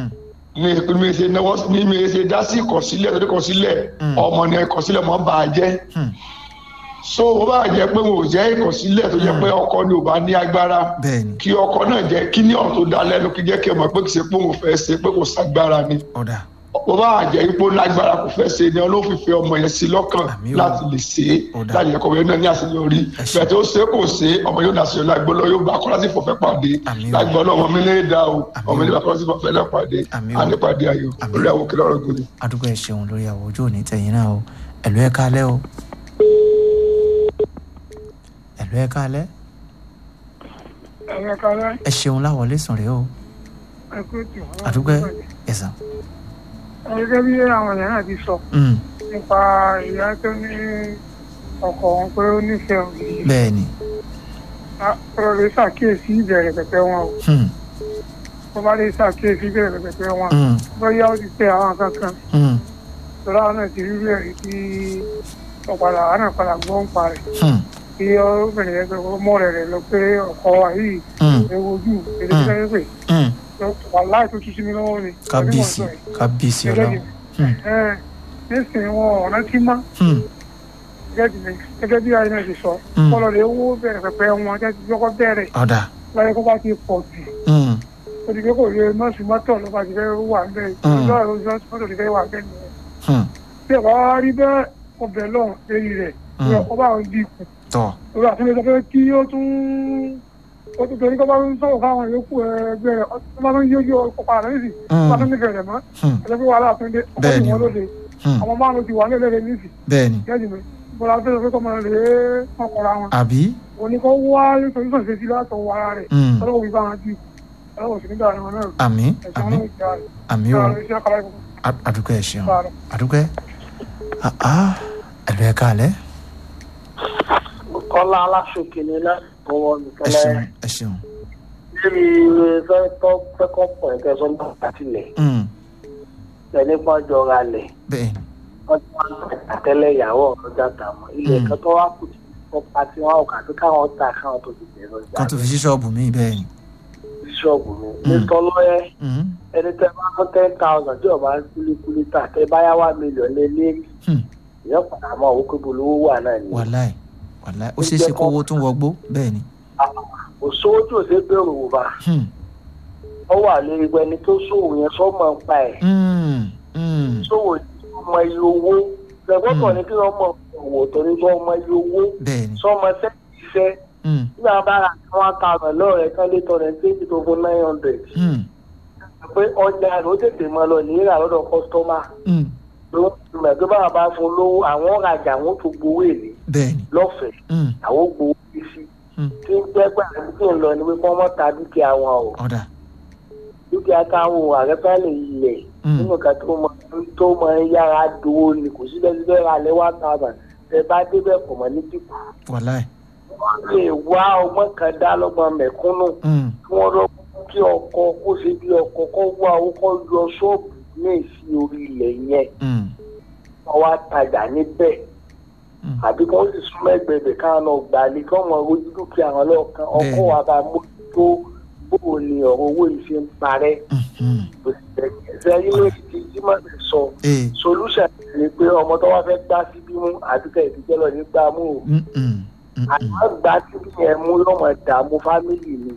ní mi ṣe dá sí ìkọ̀sílẹ̀ tó dé kọ̀sílẹ̀ ọmọ ni ìkọ̀sílẹ̀ mọ́ bá a jẹ́ so ó bá jẹ́ pé wọn ò jẹ́ ìkọ̀sílẹ̀ tó jẹ́ pé ọkọ ni ò bá ní agbára kí ọkọ náà jẹ́ kí ní ọ̀n tó dá lẹ́nu kí jẹ́ kí ọmọ pé kì í ṣe pé òun fẹ́ ṣe pé kò ságbára ni ó bá jẹ́ ipò lágbára kò fẹ́ ṣe ni olófìfẹ́ ọmọ yẹn sí lọ́kàn láti lè ṣe é láti yẹ kọ́ ọmọ yẹn náà ní àṣeyọrí bẹ́ẹ̀ tó ṣe kò ṣe ọmọ yóò dàṣẹ lágbọ́lọ́ yóò bá kọ́lásì fọ̀fẹ́ pàdé lágbọ́lọ́ ọmọ mi lè dá o ọmọ mi lè bá kọ́lásì fọ̀fẹ́ náà pàdé ànípàdé ayọ̀ lórí àwọn òkè lọ́rọ̀ gbòòrò. adúgbò ẹ ṣeun lórí àwọn ojú òní tẹ̀yìn náà o ẹ̀lú ẹ̀ kálẹ̀ o ẹ̀lú ẹ̀ kálẹ̀ ẹ ṣeun láwọlé sùn rèé o adúgbò ẹ̀sán. gẹ́gẹ́ bí àwọn èèyàn náà ti sọ nípa ìyá tó ní ọkọ wọn pé ó nífẹ̀ẹ́ òbí. bẹ́ẹ̀ni. ọ̀rọ̀ lè ṣàkíyèsí ìbẹ̀rẹ̀ pẹ̀pẹ̀ wọn o. tó bá lè ṣàkíyèsí bẹ̀rẹ̀ pẹ̀pẹ̀ wọn bóyá ó ti tẹ àwọn kankan tọ́lá náà ti rí ẹ̀rí tí ọ̀padà àná padà gbọ́ ń parẹ́ kí obìnrin yẹn pé ọmọ rẹ̀ lọ pé ọkọ yìí ewu ojú èdè tí wọ́n pè wàláì tó túnṣe mi lọ́wọ́ ni. kábíyèsí ọlọ́run. nísìnyí wọn ọ̀nà tí má gẹ́gẹ́ bí ayé náà ti sọ kọ́lọ̀ lè owó bẹ̀rẹ̀ pẹ̀pẹ̀ wọn jẹ́ ti kọ́kọ́ bẹ̀rẹ̀ láyé kó bá ti pọ̀ jù ó ti gbé kò lè nọ́ọ̀sì mọ́tò ló bá ti fẹ́ wà ń bẹ́ẹ̀ lọ́ọ̀rọ̀ nọ́ọ̀sì mọ́tò ti fẹ́ wà bẹ́ẹ̀ nìyẹn. bí ẹ bá rí bẹ́ẹ̀ ọbẹ̀ lọ́ọ̀ lérí rẹ̀ ọba àwọn ibi ikú lórí àtúndé sọ pé kí ó tún torí kọ́ bá ń sọ̀rọ̀ fáwọn yòókù ẹgbẹ́ rẹ̀ ó bá ń yóyó ọkọ̀ àrẹ nìsí ó bá tún nífẹ̀ẹ́ rẹ̀ mọ́ ẹgbẹ́ pé wàhálà àtúndé ọkọ̀ ìwọ̀n lóde àwọn márùn ti wà nílẹ̀ nìsí jẹ́jì mi bọ́lá tó sọ pé kọ́mọ rẹ̀ ọkọ̀ra wọn òní kọ́ wá nítorí sọ̀rọ̀ sí látọ̀ wọ ara rẹ̀ ọlọ́wọ́ fi bá wọn dì ọlọ́wọ́ sì nígbà wọn náà àmì o àdúgbò ẹ̀ ṣeun àdúgbò ẹ̀lú ẹ̀ káàlẹ́. Kọ́lá aláṣọkè ni lọ́wọ́ nìkan lẹ́yìn. ẹ ṣeun. lórí fẹ́kọ̀ pọ̀ ẹ̀kẹ́ sọ́nà àtìlẹ̀. ẹni kan jọra lẹ̀. bẹ́ẹ̀ni. wọ́n ti wọ́n àtẹ́lẹ̀ ìyàwó ọ̀rọ̀jà tààmù. ilẹ̀ kan tó wá kù tí wọ́n pa tí wọ́n ọ̀kà tó káwọn ta káwọn tó ti bẹ̀rẹ̀ ọjà. kan tó fi sí ṣọ́ọ̀bù mi bẹ́ẹ̀ni. ṣọ́ọ̀bù mi. mr lọ́yẹ́ ẹni tẹ́ bá fún 10,000 tí ọba kúlíkúlí tà tẹ́ báyá wá mílíọ̀nù lé lérí. ìyẹn padà mọ́ òwò kébù lówó wà náà ni. wàláì ó ṣeé ṣe kówó tún wọgbó bẹ́ẹ̀ ni. òṣòwò tí ò ṣe bẹ̀rù wò bá ọ wà lórí ẹni tó ṣòwò yẹn sọ́mọ ń pa ẹ̀ ṣòwò ọmọ iye owó ṣẹ̀gbọ́tọ̀ ni kí wọ́n mọ̀ òwò torí pé ọmọ iye owó sọ́mọ sẹ́yìn iṣẹ́ nígbà bá ra 1,000 lọ́ọ̀rẹ́ kan lé tọrẹ déjì tó fún 900 pé ọjà rẹ̀ ó tètè mọ́ lọ níra lọ́dọ̀ kọ́sítọ́mà tó bá bá fún lówó àwọn ọ̀rajà àwọn tó gbowó èlé lọ́fẹ̀ẹ́ àwọn gbowó sí tí ń gbẹ́gbà tí ń lọ ní wípé wọ́n ta dúkìá wọn o dúkìá táwọn àrẹ́fẹ́ lè yẹ nínú kan tó mọ yára dúró ni kò sí bẹ́ẹ̀ ra lẹ́ 1,000 tẹ bá débẹ̀ kò mọ̀ ní dínkù. wọ́n lè wá ọgbọ́n kan dá lọ́gbọ́n mẹ̀kúnnù kí wọ́n lọ kí ọkọ kó ṣe bí ọkọ kó wá owó kó yọ ṣọ́ọ̀bù ní ìsí orí ilẹ̀ yẹn wọ́n wá tajà níbẹ̀ àbí kí wọ́n sì súnmọ́ ẹgbẹ̀bẹ̀ káwọn náà gbà ní kí wọ́n mọ ojú dúkìá wọn lọ́ọ̀kan ọkọ̀ wa bá mójútó bóò ni ọ̀rọ̀ owó yìí ṣe ń parẹ́ ṣẹ́yìn lórí ti jimá sọ solution ni pé ọmọ tó wá fẹ́ gbá síbí mú àdúgbò ìdíjẹ́ lọ ní gbá mú o àmọ́ gbá síbí yẹn mú lọ́mọ ìdààmú fámìlì mi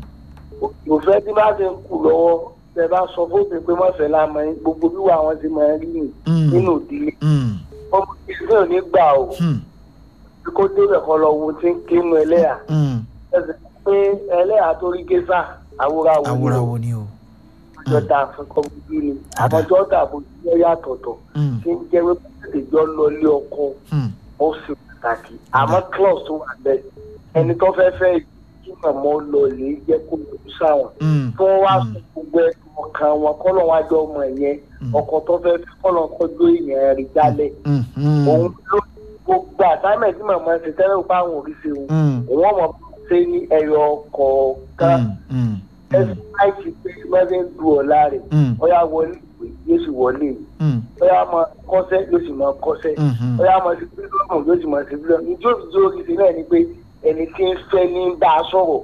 òfẹ́ tí bá ti ń kù lọ́wọ́ tẹ bá sọ fóònù pé mọ̀fẹ́ lámọ́ yín gbogbo wíwá àwọn ti máa rí nínú ìdílé ọmọ ìdílé ò ní gbà o bí kò débẹ̀ kọ́ lọ wo tí ń kéwòn ẹlẹ́yà ẹsẹ̀ pé ẹlẹ́yà tó rí gẹ́sà àwòrán ni o ọjọ́ dà fún kọ́mídì ni àmọ́jọ́ dà bó ti yẹ yàtọ̀tọ̀ tí ń jẹ́ wípé tètè jọ lọ ilé ọkọ ó sì pàtàkì àmọ́ clause tó wà bẹ́ẹ̀ ẹni tó fẹ́ fẹ́ yìí kí màmá lọ lè jẹ́ kó lójú sáwọn tí wọ́n wá sọ gbogbo ẹ̀dùn ọkàn wọn kọ́lọ́ wá jọ ọmọ yẹn ọkọ̀ tó fẹ́ kọ́lọ́ kọjú èèyàn rí jálẹ̀ òun ló gbogbo àtàmẹ̀ tí màmá ṣe tẹ́lẹ̀ bá àwọn òrìṣẹ́ òun ọmọ ṣe ní ẹyọ kọ̀ọ̀kan ẹ̀sìn láìsí pé mẹ́rin du ọ̀la rẹ̀ ọ̀yà wọlé ìwé yóò sì wọlé ọ̀yà máa kọ́sẹ́ yóò sì máa kọ́sẹ́ ọ̀yà máa ṣe bílíọ̀nù yóò sì máa ṣe bílíọ̀nù ìjọ́ ìjọ́ òrìṣẹ́ náà ni pé ẹni tí ń fẹ́ ní bá a sọ̀rọ̀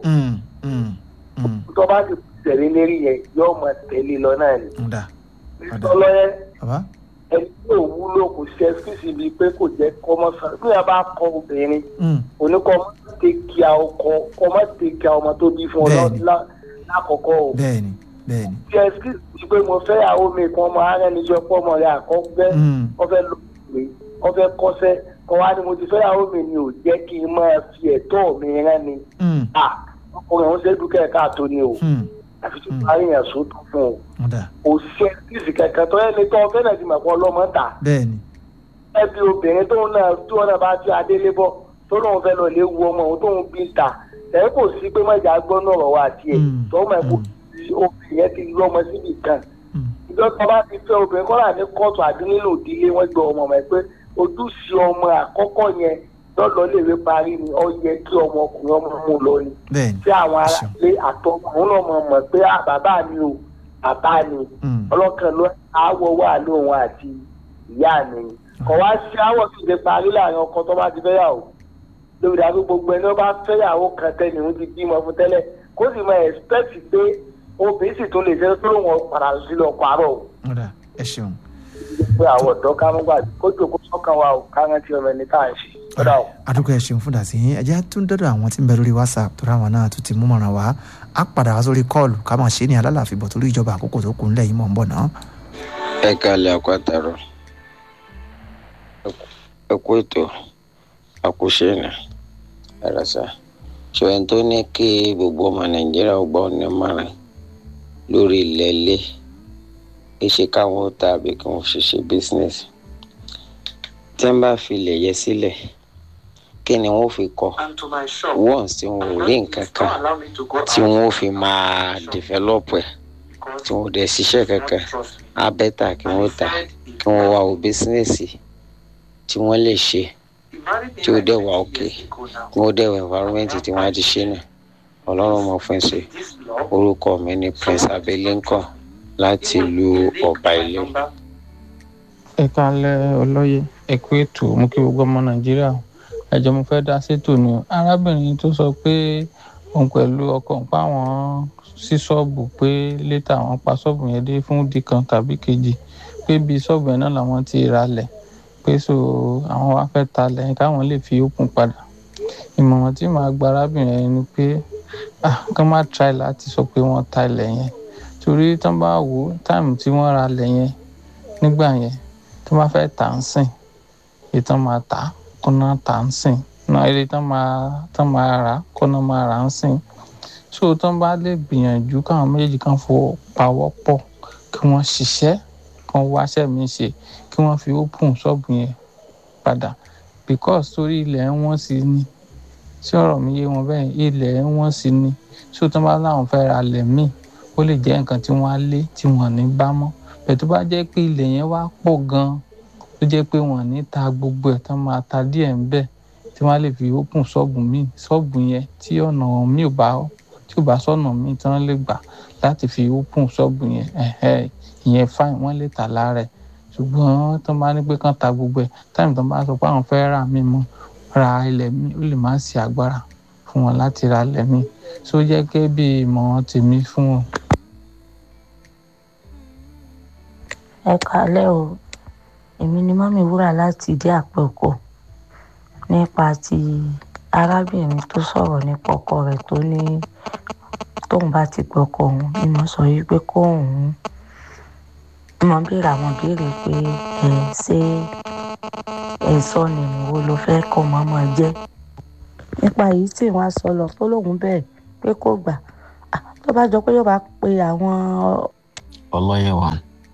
tó bá ti tẹ̀lé lérí yẹn yóò máa tẹ̀lé lọ náà ni. ìtọ́lọ́yẹ ẹni tí ò wúlò kò ṣe fíìsì bíi pé kò jẹ́ kọ́mọ́sán bí wọ́n bá kọ obìnrin oníkọ́ ọmọ tẹ̀kíà ọkọ ọmọ tẹ̀kíà ọmọ tó bí fún ọ lákọ̀ọ́kọ́ o. bẹ́ẹ̀ni. ṣe fíìsì pé mo fẹ́ yàwó mi kan ọmọ ara ẹni jọ pọ́ ọmọ rẹ̀ àkọ́gbẹ́ wọ́n fẹ́ lọ pé wọ́n fẹ́ kọ́sẹ́ kọ́ wá ní mo ti fẹ́yàwó mi ni ò jẹ́ kí n máa fi ẹ̀tọ́ mi rán ni. ọkùnrin ọ̀hún ṣe dúkẹ́ káàtó ni o àfi tó parí yẹn sótú fún o. ò ṣe fíìsì kankan tó ẹni tó fẹ́ náà ti mọ̀ pé ọlọ́mọ ta. ẹbí obìnrin tóun náà tí wọn náà bá ti adélé bọ́ tó lóun fẹ́ lọ lé wu ọmọ òun tóun bí ta ẹ̀ kò sí pé mọ̀jà gbọ́ náà rọ̀ wá tiẹ̀ tó mọ̀ kó obìnrin yẹn ti lọ́mọ síbi kan. ìjọba bá ti fẹ́ obìnrin kọ́lá ní kóòtù àdínnílò ìdílé wọn gbọ́ ọmọ mọ̀ pé ojúṣe ọmọ àkọ́kọ́ yẹn lọ́lọ́ léwé parí ni ó yẹ kí ọmọkùnrin ọmọ mú lọ ni tí àwọn aráàlú àtọkùnrin náà mọ̀ pé bàbá mi ò bàbá mi ọlọ́kàn ló àwọ̀ wà lóhun àti ìyá mi kò wá sí àwọ̀ tó lè parí láàrin ọkọ tó bá ti fẹ́yàwó lórí àbí gbogbo ẹni ó bá fẹ́yàwó kan tẹ́lẹ̀ ń ti bímọ fún tẹ́lẹ̀ kó sì máa expect pé obìnrin sì tún lè ṣe tó lóun padà sílẹ̀ ọkọ̀ àárọ̀ o. ẹ ṣeun. pé àwọn ọ̀dọ́ ká mú gbà kó jòkó sọ́kàn wa ò ká rántí ọmọ ẹni tá à ń ṣe. àdúgbò ẹ ṣeun fún dàsí yín ẹjẹ tún dọdọ àwọn tí ń bẹ lórí WhatsApp tó ráwọn náà tún ti mú mọ̀ràn wá á padà wá sórí kọ́ọ̀lù ká máa ṣe ní alálàáfíà torí ìjọba àkókò tó kù ńlẹ̀ yìí mọ̀ ń bọ̀ náà. ẹ kálẹ̀ àkọ́tàrọ̀ ẹ kú ètò àkúṣe ní ẹ̀rọ̀sà ṣòwò tó ní kí gbogbo ọmọ Nàìjíríà gbọ́ onímọ̀ràn lórí ilẹ̀ ilé ṣe káwọn ó ta àbí kí wọ́n ṣe bísínẹ́sì tí wọ́n bá fi ilẹ̀ yẹ sílẹ̀ kí ni wọ́n fi kọ́ once tí wọ́n ò rí nǹkan kan tí wọ́n fi máa develop ẹ̀ tí wọ́n dẹ̀ ṣiṣẹ́ kankan abẹ́ta kí wọ́n ta kí wọ́n wá o bísínẹ́sì tí wọ́n lè ṣe tí ó dẹ̀ wà òkè tí wọ́n dẹ̀ wà environment tí wọ́n á ti ṣe náà ọlọ́run mọ̀ fún ṣe orúkọ mi ní Prince Abelinko láti ìlú ọba ilé. ẹ kálẹ́ olóyè ẹ kú ètò mú kí gbogbo ọmọ Nàìjíríà ẹjọ́ mo fẹ́ dá sétò ni arábìnrin tó sọ pé òun pẹ̀lú ọkọ ń pa àwọn sí ṣọ́ọ̀bù pé létà àwọn pa ṣọ́ọ̀bù yẹn dé fún ìdí kan tàbí kejì pé bíi ṣọ́ọ̀bù yẹn náà làwọn ti ralẹ̀ pé so àwọn wá fẹ́ ta lẹ́yìn káwọn lè fi òkun padà ìmọ̀ràn tí màá gba arábìnrin yẹn ni pé kán má try láti sọ pé wọ́n ta ilẹ̀ yẹn torí tán bá wò táìmù tí wọ́n ra ilẹ̀ yẹn nígbà yẹn tó bá fẹ́ tà ń sìn èyí tán máa tà kó náà tà ń sìn náà eré tán máa rà kó náà máa rà ń sìn so tán bá lè gbìyànjú káwọn méjèèjì kan pawọ́ pọ̀ kí wọ́n ṣiṣẹ́ kan wáṣẹ́ mi ṣe kí wọ́n fi open ṣọ́ọ̀bù yẹn padà because torí ilẹ̀ wọ́n sì ní tí ọ̀rọ̀ mi yé wọn bẹ́ẹ̀ ilẹ̀ wọ́n sì ní so tán bá láwọn fẹ́ ra ilẹ̀ míì ó lè jẹ́ nǹkan tí wọ́n á lé tí wọ́n ní bá mọ́ bẹ́ẹ̀ tó bá jẹ́ pé ilẹ̀ yẹn wá pọ̀ gan-an tó jẹ́ pé wọ́n ní ta gbogbo ẹ̀ tán máa ta díẹ̀ ń bẹ̀ tí wọ́n á lè fi open ṣọ́ọ̀bù míì ṣọ́ọ̀bù yẹn tí ọ̀nà míì ò bá sọ̀nà míì tí wọ́n lè gbà láti fi open ṣọ́ọ̀bù yẹn ìyẹn fine wọ́n lè tà lára ẹ̀ ṣùgbọ́n tó bá ní pé kán ta gbogbo ẹ̀ táìmù tó bá sọ pé àwọn fẹ́ rà mí mọ́ ra ilẹ̀ mi ó lè má sí agbára fún wọn láti ra ilẹ̀ mi so jẹ́ gẹ́gẹ́ bí ìmọ̀ràn tèmi fún wọn. ẹ kálẹ́ o èmi ni mọ́mì wúrà láti ìdí àpẹ̀kọ nípa ti arábìnrin tó sọ̀rọ̀ nípa ọkọ rẹ̀ tó ní tóun bá ti gbọ́kọ òun ni mo sọ yìí pé kóun mo béèrè àwọn béèrè pé ṣé ẹ̀sọ́ ni ìwọ ló fẹ́ kọ́ mọ́mọ́ jẹ́ nípa èyí tí wọ́n á sọ lọ tó lóun bẹ́ẹ̀ pé kò gbà tó bá jọ pé yóò bá pe àwọn. ọlọ́yẹ̀wà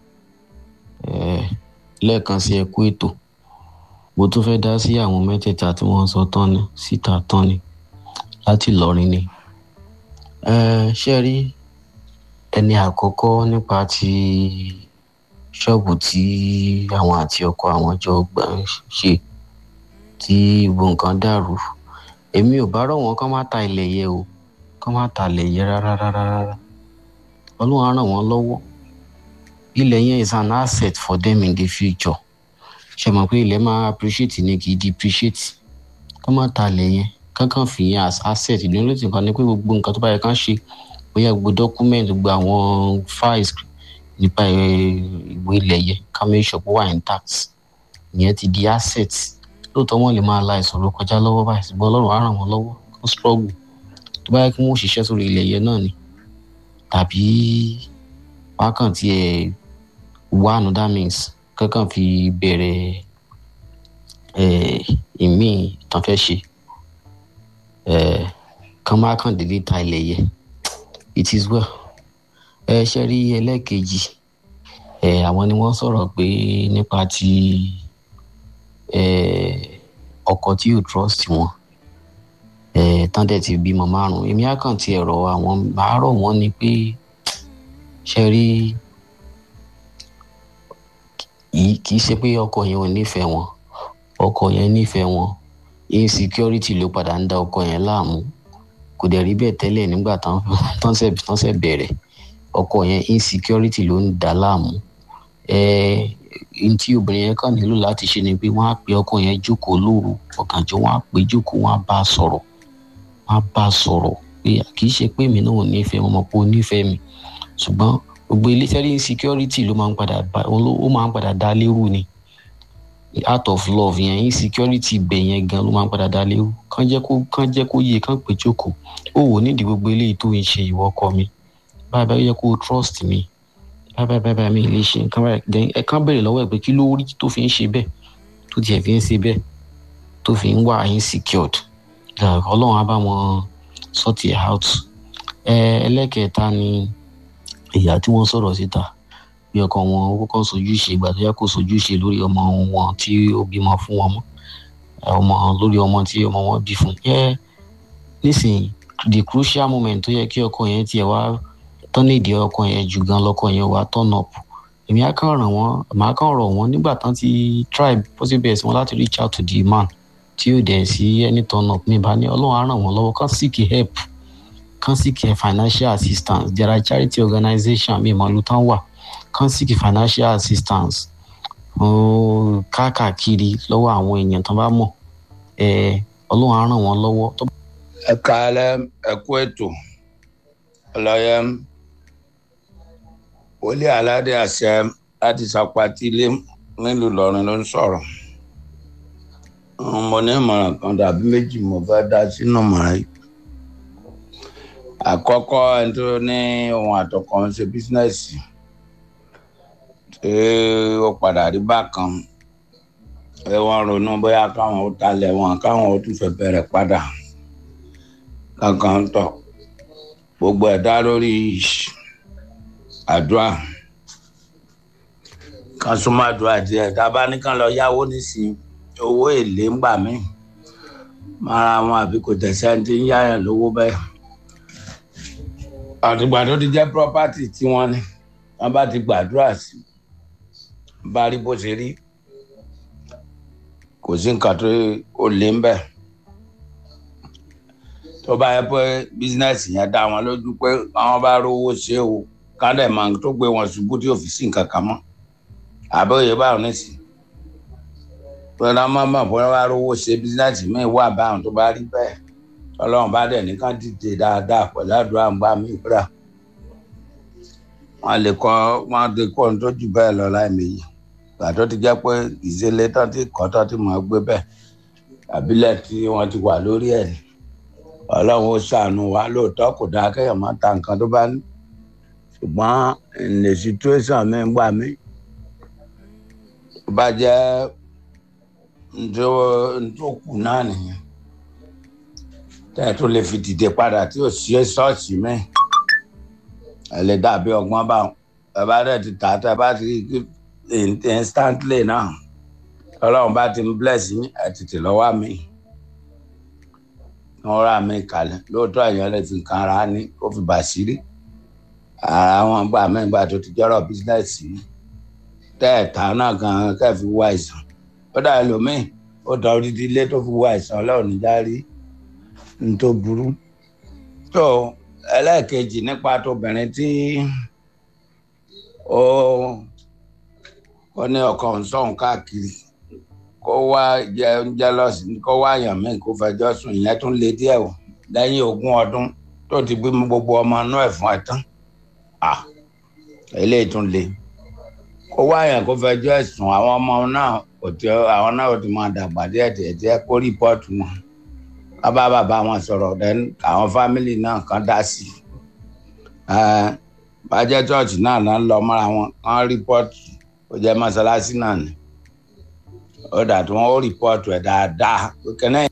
lẹ́ẹ̀kan sí ẹkú ètò mo tún fẹ́ dá sí àwọn mẹ́tẹ̀ẹ̀ta tí wọ́n sọ tán ni síta tán ni láti Ìlọrin ni ṣe rí ẹni àkọ́kọ́ nípa ti ṣọ́ọ̀bù tí àwọn àti ọkọ àwọn jọ gbà ń ṣe tí gbogbo nǹkan dàrú èmi ò bá rọ̀ wọ́n kán má ta ilẹ̀ yẹ o kán má ta ilẹ̀ yẹ rárá Ọlọ́run á ràn wọ́n lọ́wọ́ ilẹ̀ yẹn is an asset for them in the future ṣe mọ̀ pé ilẹ̀ máa appreciate ni kì í depreciate kán má ta ilẹ̀ yẹn kankan fi yẹn as asset ìdúró lóṣù kan ní pé gbogbo nǹkan tó bá yẹ kán ṣe bóyá gbogbo document gbogbo àwọn files nípa ìwé ilẹ̀ yẹn ká make sure pé wà intact ìyẹn ti di asset lóòótọ́ wọn lè máa la ìṣòro kọjá lọ́wọ́ báyìí ṣùgbọ́n Ọlọ́run á ràn wọ́n lọ́wọ́ kó struggle tó bá yẹ kí wọ́n ṣiṣẹ́ sórí ilẹ̀ yẹn náà ni tàbí wákàn tí ẹ wá another means kankan fi bẹ̀rẹ̀ ìmí tán fẹ́ ṣe kan má kàn dédé ta ilẹ̀ yẹn it is well ṣe rí ẹlẹ́ẹ̀kejì àwọn ni wọ́n sọ̀rọ̀ pé nípa ti ọkọ tí yóò trust wọn tán dẹ̀ ti bímọ 5 èmi á kàn ti ẹ̀rọ àwọn àárọ̀ wọn ni pé ṣe rí kì í ṣe pé ọkọ yẹn ò nífẹ̀ẹ́ wọn ọkọ yẹn nífẹ̀ẹ́ wọn insecurity ló padà ń da ọkọ yẹn láàmú kò dẹ̀ rí bẹ́ẹ̀ tẹ́lẹ̀ nígbà tán ṣe bẹ̀rẹ̀ ọkọ yẹn insecurity ló ń da láàmú tí obìnrin yẹn kàn nílò láti ṣe ni pé wọ́n á pe ọkọ yẹn jókòó lóru ọ̀gànjọ́ wọ́n á pe jókòó wọ́n á bá a sọ̀rọ̀ pé kì í ṣe pé mi náà ò nífẹ̀ẹ́ mo mọ̀ pé ó nífẹ̀ẹ́ mi ṣùgbọ́n gbogbo iléeṣẹ́ insecurity ló máa ń padà dá lérú ni out of love yẹn insecurity bẹ̀ yẹn gan ló máa ń padà dá lérú kàn jẹ́ kó yé kàn pé jókòó ó wò nídìí gbogbo eléyìí tó ń ṣe ìwọ ọkọ mi báyìí yẹ kó trust mi báyìí mi lè ṣe nǹkan báyìí ẹ kàn bẹ̀rẹ̀ lọ́wọ́ ẹ̀ pé kí ló rí tó fi ń ṣe bẹ́ẹ̀ tó tiẹ̀ fi ń ṣe bẹ́ẹ̀ tó fi ń wà insecured ọlọ́run á bá wọn sort it out. Ẹlẹ́kẹ̀ẹ́ta ni ìyá tí wọ́n sọ̀rọ̀ síta bí ọkọ wọn ó kọ́kọ́ sojúṣe ìgbà tó yẹ kó sojúṣe lórí ọmọ wọn tí ó bímọ fún wọn mọ́ lórí ọmọ tí ọmọ wọn bí fún. Nísìnyí the crucial moment tó yẹ kí ọkọ yẹn tiẹ̀ wá tán nídìí ọkọ yẹn jù gan lọkọ yẹn wá turn up èmi á kàn rọ̀ wọ́n nígbà tán ti try possible wọn láti reach out to the man tí yóò dẹ̀ sí any turn up mi bá ní ọlọ́run á ràn wọ́n lọ́wọ́ kàn seek help kàn seek financial assistance there are charity organization mi ìmọ̀ ìlú tán wà kàn seek financial assistance káàkiri lọ́wọ́ àwọn èèyàn tán bá mọ̀ ọlọ́run á ràn wọ́n lọ́wọ́. ẹ káalẹ́ ẹ kú ètò ọlọ́yẹ wòlíì aládé àṣẹ láti Sàpàtì ilé nílùú Ìlọrin ló ń sọ̀rọ̀ mo ní ìmọ̀ràn kan tàbí méjì mo fẹ́ dá sínú ìmọ̀ràn yìí. Àkọ́kọ́ ẹni tó ní ohun àtọkọ ń ṣe bísínẹ́sì tí ó padà rí bákan wọ́n ronú bóyá káwọn ó talẹ̀ wọn káwọn ó tún fẹ́ bẹ̀rẹ̀ padà kankan tọ̀ gbogbo ẹ̀ dá lórí àdúrà kan súnmọ́ àdúrà díẹ̀ tá a bá ní kán lọ yáwó nísìnyí owó èlé ń gbà mí mara wọn àbí kò tẹ̀sẹ̀ tí ń yáyàn lówó bẹ́ẹ̀ àtìgbà tó ti jẹ́ property tí wọ́n ní wọ́n bá ti gbàdúrà sí bá rí bó ṣe rí kò sí nǹkan tó ó lé ń bẹ̀ tó bá yẹ pé bísínẹ́sì yẹn dá wọn lójú pé àwọn bá rówó ṣe o kádẹ̀ máa tó gbé wọn ṣubú tí ò fi sí nǹkan kan mọ́ àbẹ̀wò báwọn nísìnyí pẹ̀lú mọ́mọ́ bóyá wá rówó ṣe bísínẹ́sì míì wà báwọn tó bá rí bẹ́ẹ̀ ọlọ́run bá dẹ̀ nìkan dìde dáadáa pẹ̀lú àdúrà ń gbà mí ìgbà wọ́n lè kọ́ ohun tó jù bẹ́ẹ̀ lọ láìmèyí ìgbà tó ti jẹ́ pé ìṣẹ̀lẹ̀ tán ti kọ́ tán ti mọ̀ gbé bẹ́ẹ̀ àbílẹ̀ tí wọ́n ti wà lórí ẹ̀ ọlọ́run ó ṣàánú wa lóòótọ́ kò dáa kéèyàn máa ta nǹkan tó bá ní ṣùgbọ́n in the situation mi ń gbà mí bá jẹ́ ntòkù náà nìyẹn tẹ́ẹ̀ tó lè fi dìde padà tí ò sí ṣọ́ọ̀ṣì mi ẹ lè dàbí ọgbọ́n báwọn ẹ bá dẹ̀ ti tà á tẹ́ ẹ bá ti instantly náà ọlọ́run bá ti ń bless yín ẹ tètè lọ́wọ́ mi wọ́n rà mí kalẹ̀ lóòótọ́ èèyàn lè fi nǹkan ara ní kó fi bà sírí ara wọn gbà mí gbà tó ti jọ́rọ̀ bísínẹ́sì tẹ́ẹ̀ tà náà gan-an kẹ́ẹ̀ fi wá ìsàn ó dà ẹlòmíì ó dá odidi ilé tó fi wá ìsàn ọlọ́run níjà rí ní tó burú. tó ẹlẹ́ẹ̀kejì nípa tóbìnrin tí ó ní ọkọ nsọ̀hún káàkiri kó wá jẹ oúnjẹ lọ́sìn kó wá yàn mí kó fẹjọ́ sùn ìyẹn tún lé díẹ̀ o lẹ́yìn 20 ọdún tó ti bí gbogbo ọmọ inú ẹ̀ fún ẹ̀ tán eléyìí tún lé kó wá yàn kó fẹjọ́ ẹ̀ sùn àwọn ọmọ náà àwọn náà ò ti máa dàgbà díẹ̀ kó rìpọ́ọ̀tù wọn ká bá bàbá wọn sọ̀rọ̀ àwọn fámìlì náà kan dá sí bàjẹ́ chọ́ọ̀chì náà ń lọ mọ́ra wọn kán rìpọ́ọ̀tù ó jẹ́ mọ́sálásí náà ni ó dà tí wọ́n ó rìpọ́ọ̀tù ẹ̀ dáadáa kẹ́nẹ́.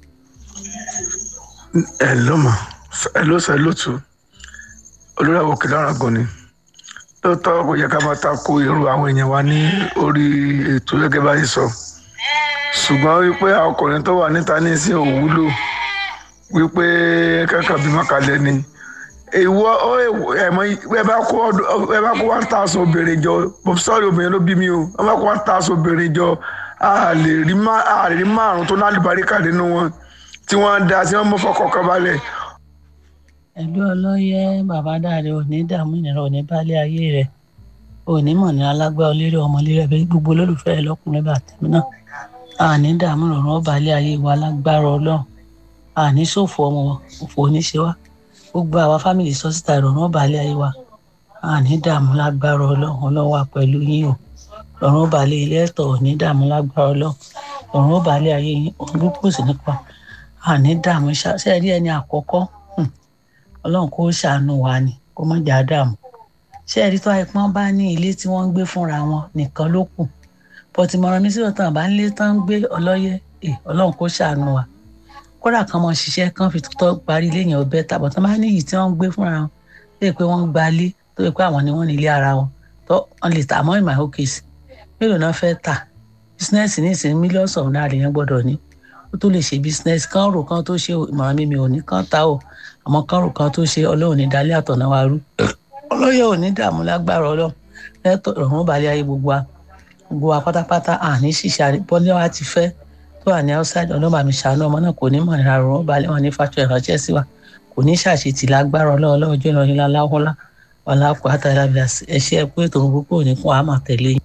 ẹ ló mọ ẹ ló sọ ẹ ló tu olórí àwọn òkè lára gan ni lóòótọ́ kò yẹ ká máa tako irú àwọn èèyàn wa ní orí ètò gẹ́gẹ́ báyìí sọ ṣùgbọ́n wípé ọkùnrin tó wà níta ní sí òwúlò wípé kẹ́kọ̀ọ́ bímọ kalẹ̀ ni ìwọ ẹ̀mọ ẹ bá kó 1,000 obìnrin jọ sọ́ọ̀rì obìnrin ló bí mi o ẹ bá kó 1,000 obìnrin jọ a lè rí 5 tó ní àlùbáríkà nínú wọn tí wọ́n ń da tí wọ́n mú fọkàn balẹ̀. ẹ̀lú ọlọ́yẹ bàbá dáre ò ní dààmú ìnira ò ní bálé ayé rẹ̀ ò ní mọ̀ ní alágbá olérè ọmọlérè bẹ́ẹ̀ gbogbo olólùfẹ́ rẹ̀ lọ́kùnrin bàtẹ́mi náà àní dààmú ìrọ̀rùn ọ̀bàlẹ̀ ayé wa lágbára ọlọ́run àní ṣòfò ọmọ òfò oníṣe wa gbogbo àwa fámìlì sọ́sítà ìrọ̀rùn ọ̀bàlẹ̀ ayé wa àní dààmú lágbára ọlọ́run wà pẹ̀lú yín o ìrọ̀rùn ọ̀bàlẹ̀ ilé ẹ̀tọ́ òní dààmú lágbára ọlọ́run ìrọ̀rùn ọ̀bàlẹ̀ ayé yín olùkọ́ sí nípa àní dààmú ṣẹ́ẹ̀rí ẹni àkọ́kọ́ ọlọ́run kó ṣàánú wa ni kó má jà dààmú ṣẹ́ẹ̀rí tó àìpọ́n bá ní ilé tí wọ́n ń gbé fúnra wọn nìkan ló kù bọ́tí mọ̀ràn mi sí ọ̀tàn bá ń lé tán ń gbé ọlọ́yẹ ọlọ́run kó ṣàánú wa kódà kan mọ̀ ṣiṣẹ́ kan fi tọ́ parí ilé yẹn ọbẹ̀ tàbọ̀ tán bá ní iyì tí wọ́n ń gbé fúnra wọn tó yẹ pé wọ́n ń gbalé tó yẹ pé àwọn ni wọ́n ní ilé ara wọn tó wọ́n lè tà àmọ́ in my own case mélòó náà fẹ́ tà bísínẹ́sì ní ìsìn millions of naira yẹn gbọ́dọ̀ ní ó tó lè ṣe bísínẹ́sì kan rò kan tó ṣe ìmọ̀ràn mi ò ní kan ta o àmọ́ kan rò kan tó ṣe ọlọ́run ní dalẹ́ àtọ̀nà wa rú ọlọ́yẹ ò ní dààmú lágbára ọlọ́run lẹ́tọ̀ ọ̀run balẹ̀ ayé gbogbo wa pátápátá àní ṣìṣà bọ́lá wa ti fẹ́ tó wà ní outside ọlọ́run bá mi ṣàánú ọmọ náà kò ní mọ̀ nira ọ̀run balẹ̀ wọn ní fàṣọ ìránṣẹ́ sí wa kò ní ṣàṣetì lágbára ọlọ́run ọjọ́ ìrànlẹ́ láláwọ́lá ọ̀làkọ̀ àtàlàbíà ẹ̀ṣẹ́ ẹ̀kú ètò òǹgbò ní kún àmà tẹ̀lé yín.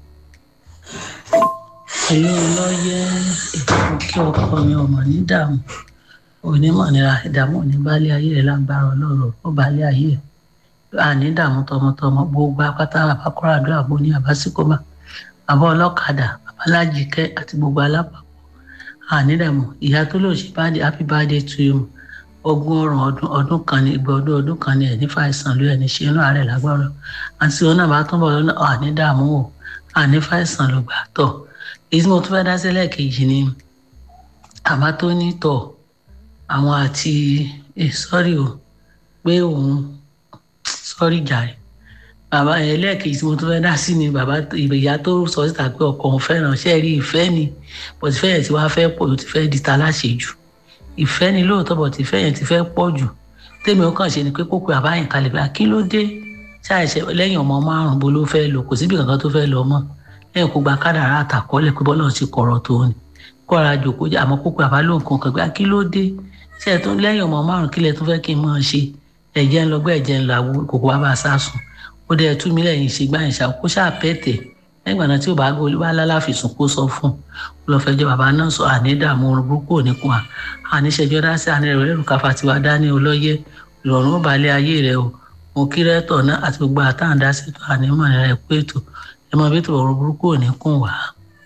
ẹ̀yin ọlọ́yẹ kí ọkọ mi ọmọ ní dààmú onímọ̀ nira ìdààmú ní balẹ̀ ayé rẹ̀ lágbára ọlọ́run ó balẹ̀ ayé rẹ̀ àní dààmú tọmọtọmọ gbogbo apáta àbákọ́rọ̀ àdúrà bó ní àbásíkọ́mà àbọ̀ ọlọ́kadà babalájíkẹ́ àti gbogbo alápapọ̀ àní dààmú ìyá tó lò ṣe báde happy birthday to you ogún ọdún kan ní ìgbà ọdún kan ní ẹni fàìsàn ló ẹni ṣe inú àárẹ̀ lágbára àti òun náà bá tún bọ̀ lọ́nà àní dààmú o àní fàìsàn ló gbà tọ̀ èyí tí mo tún fẹ́ dá sílẹ̀ kejì ni àbá tó ní tọ̀ àwọn àti sọ́rí o pé òun sọ́rí jàre bàbá ẹlẹ́ẹ̀kejì tí mo tún fẹ́ dá sí ni bàbá ìyá tó sọ síta pé ọkọ òun fẹ́ràn ṣe rí ìfẹ́ ni bọ̀tí fẹ́ yẹn ti wá fẹ́ pọ̀ ló ti fẹ́ di ta láṣejù ìfẹ́ ni lóòótọ́ bọ̀tí fẹ́ yẹn ti fẹ́ pọ̀ jù tèmi ó kàn ṣe ni pé kókò àbáyìn kalẹ̀ pé kí ló dé ṣáìṣe lẹ́yìn ọmọ márùn-ún bó ló fẹ́ lọ kò síbi kankan tó fẹ́ lọ mọ́ lẹ́yìn kó gba kádàrá àtàkọ́lẹ̀ pé bọ́lá ti kọ̀rọ̀ tó ni kọ́ra jòkó àmọ́ kókò àbá ló nǹkan kan pé kí ló dé ṣe tó lẹ́yìn ọmọ márùn-ún kílẹ̀ tó fẹ́ kí n máa ṣe ẹ̀jẹ̀ ń lọgbẹ́ ẹ̀jẹ̀ ń lọ àwo kòkó wá bá a sásùn ó dẹ̀ tú mi lẹ́yìn ìṣègbà ìṣà kó ṣàpẹ́tẹ̀ lẹ́yìn ìgbà náà tí ò bá gbọ́ bá lálàfisùn kó sọ fún un lọ fẹjọ́ bàbá náà sọ àní dààmú orun burúkú òní kún wa àní ṣẹjọ́ dá sí àní rẹ̀ káfa tiwa dání ọlọ́yẹ ìrọ̀rùn ó balẹ̀ ayé rẹ̀ o mo kí rẹ́tọ̀ náà àti gbogbo àtàǹdá sí ètò àní mọ̀ ní rẹ̀ pé ètò ẹ mọ bí ètò ọ̀run burúkú òní kún wa.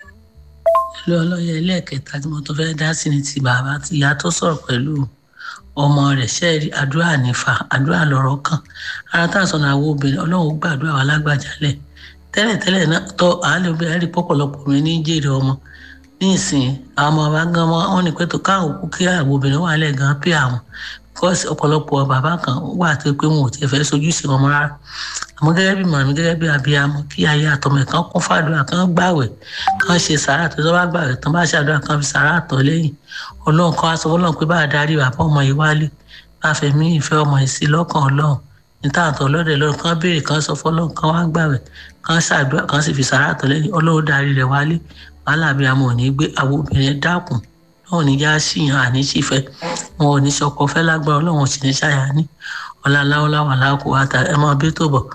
ilé ọlọ́yẹ ẹlẹ́ẹ̀kẹta tí mo tún fẹ́ dá sí ni ti bàbá ti ìyá tó sọ̀rọ̀ pẹ̀lú ọmọ rẹ̀ ṣẹ́ẹ̀rí àdúrà nífà àdúrà lọ́rọ̀ kan ara tá à ń sọ náà wo obìnrin ọlọ́run gbàdúrà wa lágbàjálẹ̀ tẹ́lẹ̀tẹ́lẹ̀ náà tọ́ àálẹ̀ obìnrin rí pọ̀pọ̀lọpọ̀ mi ní jèrè ọmọ ní ìsìn àwọn ọmọ bá gan wọn ní pẹ́ tó káwọn òkú kí àwọn obìnrin wà lẹ̀ gan pé àwọn bíkọ́sì ọ̀pọ̀lọpọ̀ bàbá kan wà tó pé wọn ò tiẹ̀ fẹ́ sojú sí wọn rárá àmọ́ gẹ́gẹ́ bí màmí gẹ́gẹ́ bí abiyamọ kí ayé àtọmọ ẹ̀ kan kún fàdúrà kan gbàwẹ̀ kan ṣe sàrà tó tó bá gbàwẹ̀ tán bá ṣàdúrà kan fi sàrà tọ̀ lẹ́yìn ọlọ́run kan aṣọ ọlọ́run pé bá a darí bàbá ọmọ yìí wálé bá a fẹ̀mí ìfẹ́ ọmọ yìí sí lọ́kàn ọlọ́run níta àtọ̀ ọlọ́dẹ lọ́run kan béèrè kan sọ fọlọ́run kan wá gbàwẹ̀ kan ṣàdúrà kan sì fi sàrà tọ̀ lẹ́yìn ọlọ́run darí rẹ̀ wálé wàhálà abiyamọ ò ní gbé àwọn obìnrin dákun náà ò ní já síyàn àní sífẹ́ wọn ò ní sọkọ fẹ́ lágbára ọlọ́run sì ní ṣàyà ní ọláláwọláwà láàkó àtà ẹ máa bí tó bọ̀.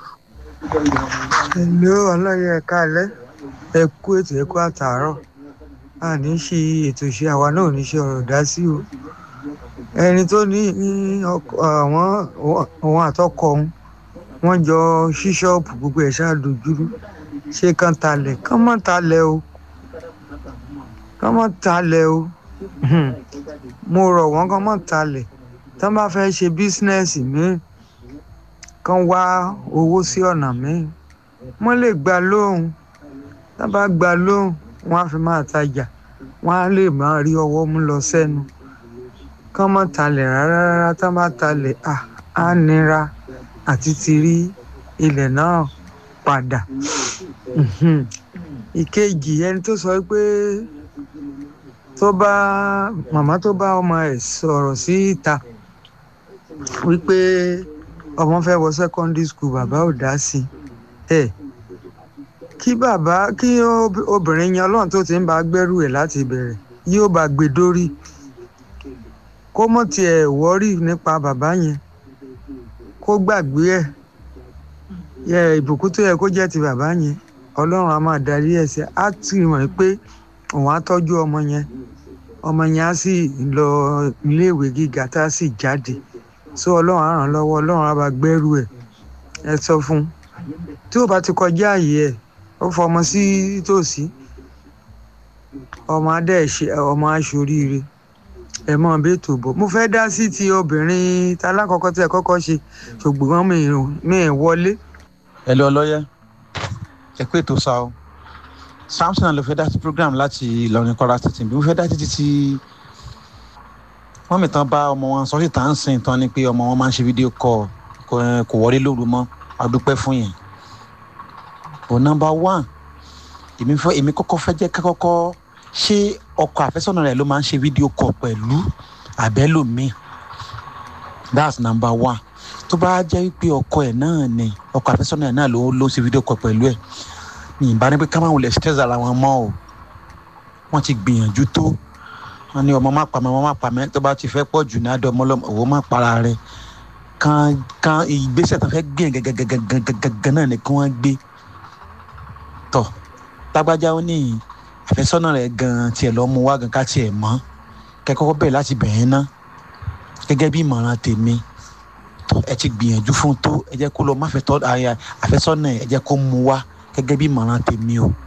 ìlú ọlọ́yẹ ẹ̀ka alẹ́ ẹ kú ètò ẹ̀kú àtàárọ̀ àní ṣe ètò ìṣe àwa náà ò ní ṣe ọ̀rọ̀ dá sí o ẹni tó ní àwọn àtọkọ wọn jọ ṣíṣọ́ọ̀pù gbogbo ẹ̀ ṣáàdójúrú ṣé kán talẹ̀ kán mọ́ talẹ̀ o kán mọ́ talẹ̀ o mo rọ̀ wọ́n kán mọ́ talẹ̀ tán bá fẹ́ ṣe bísínẹ́sì míì kán wá owó sí ọ̀nà míì wọ́n lè gba lóhùn tán bá gba lóhùn wọ́n á fi máa tajà wọ́n á lè máa rí ọwọ́ mú lọ sẹ́nu kán mọ́ talẹ̀ rárá tán bá talẹ̀ á nira àti ti rí ilẹ̀ náà padà. ìkejì ẹni tó sọ pé màmá tó bá ọmọ ẹ̀ sọ̀rọ̀ sí ìta wípé ọmọ fẹ́ wọ secondary school bàbá ò dá sí ẹ̀ kí obìnrin yan ọlọ́run tó ti ń bá gbẹ́rù ẹ̀ láti bẹ̀rẹ̀ yóò bá gbé dórí kó mọ̀ tiẹ̀ wọ́rì nípa bàbá yẹn kó gbàgbé ẹ̀ yẹ ìbùkún tó yẹ kó jẹ́ ti bàbá yẹn ọlọ́run á máa darí ẹ̀ sí á tì mọ̀ pé òun á tọ́jú ọmọ yẹn á sì lọ iléèwé gíga tá a sì jáde so ọlọ́run á ràn lọ́wọ́ ọlọ́run á bá gbẹ́rù ẹ̀ ẹ sọ fún un tí ó bá ti kọjá àyè ẹ̀ ó fọmọ sí tòsí ọmọ adé ṣe ọmọ aṣoríire ẹ mọ bẹ́ẹ̀ tó bọ̀ mo fẹ́ dá sí ti obìnrin talákọ̀ọ́kọ́ tí ẹ kọ́kọ́ ṣe ṣùgbọ́n mi ì wọlé. ẹ lọ lọ́yẹ́ ẹ pé ètò sa o Samson ló fẹ́ dá sí program láti Ìlọrin Kwara State bí mo fẹ́ dá títí tí wọ́n mi tán bá ọmọ wọn sọ síta ń sìn tán ni pé ọmọ wọn máa ń ṣe fídíò kọ kò wọlé lóru mọ́ adúpẹ́ fún yẹn. but number one èmi kọ́kọ́ fẹ́ jẹ́ kọ́kọ́ ṣé ọkọ àfẹ́sọ́nà rẹ̀ ló máa ń ṣe fídíò kọ pẹ̀lú àbẹ́lòmíì that's number one. tó bá jẹ́ wípé ọkọ ẹ̀ náà ni ọkọ àfẹ́sọ́nà ẹ̀ náà ló ṣe fídíò kọ pẹ̀lú ẹ̀ ní ìbá ní pé ká máa wulẹ̀ stress ara wọn mọ́ o wọ́n ti gbìyànjú tó wọ́n ní ọmọ má pa mẹ́ tó bá ti fẹ́ pọ̀ jù ní adé ọmọ ọlọ́mọ òwò má para rẹ̀ kan ìgbésẹ̀ tó fẹ́ gbé gẹ́gẹ́gẹ́gẹ́gẹ́ náà ni kí wọ́n gbé tọ̀ tágbájá ó ní àfẹ́sọ́nà rẹ̀ gan-an tiẹ̀ lọ́ mú wá gan ká tiẹ̀ mọ́ kẹ́kọ̀ọ́ bẹ̀rẹ̀ láti bẹ̀rẹ̀ ná gẹ́gẹ́ bí ìmọ̀ràn tèmi tó ẹ ti gbìyànjú fún tó ẹ jẹ́ kó lọ má fẹ́ tọ́ àfẹ́sọ́nà ẹ jẹ́ kó mú wá gẹ́gẹ́ bí ìmọ̀ràn tèmi o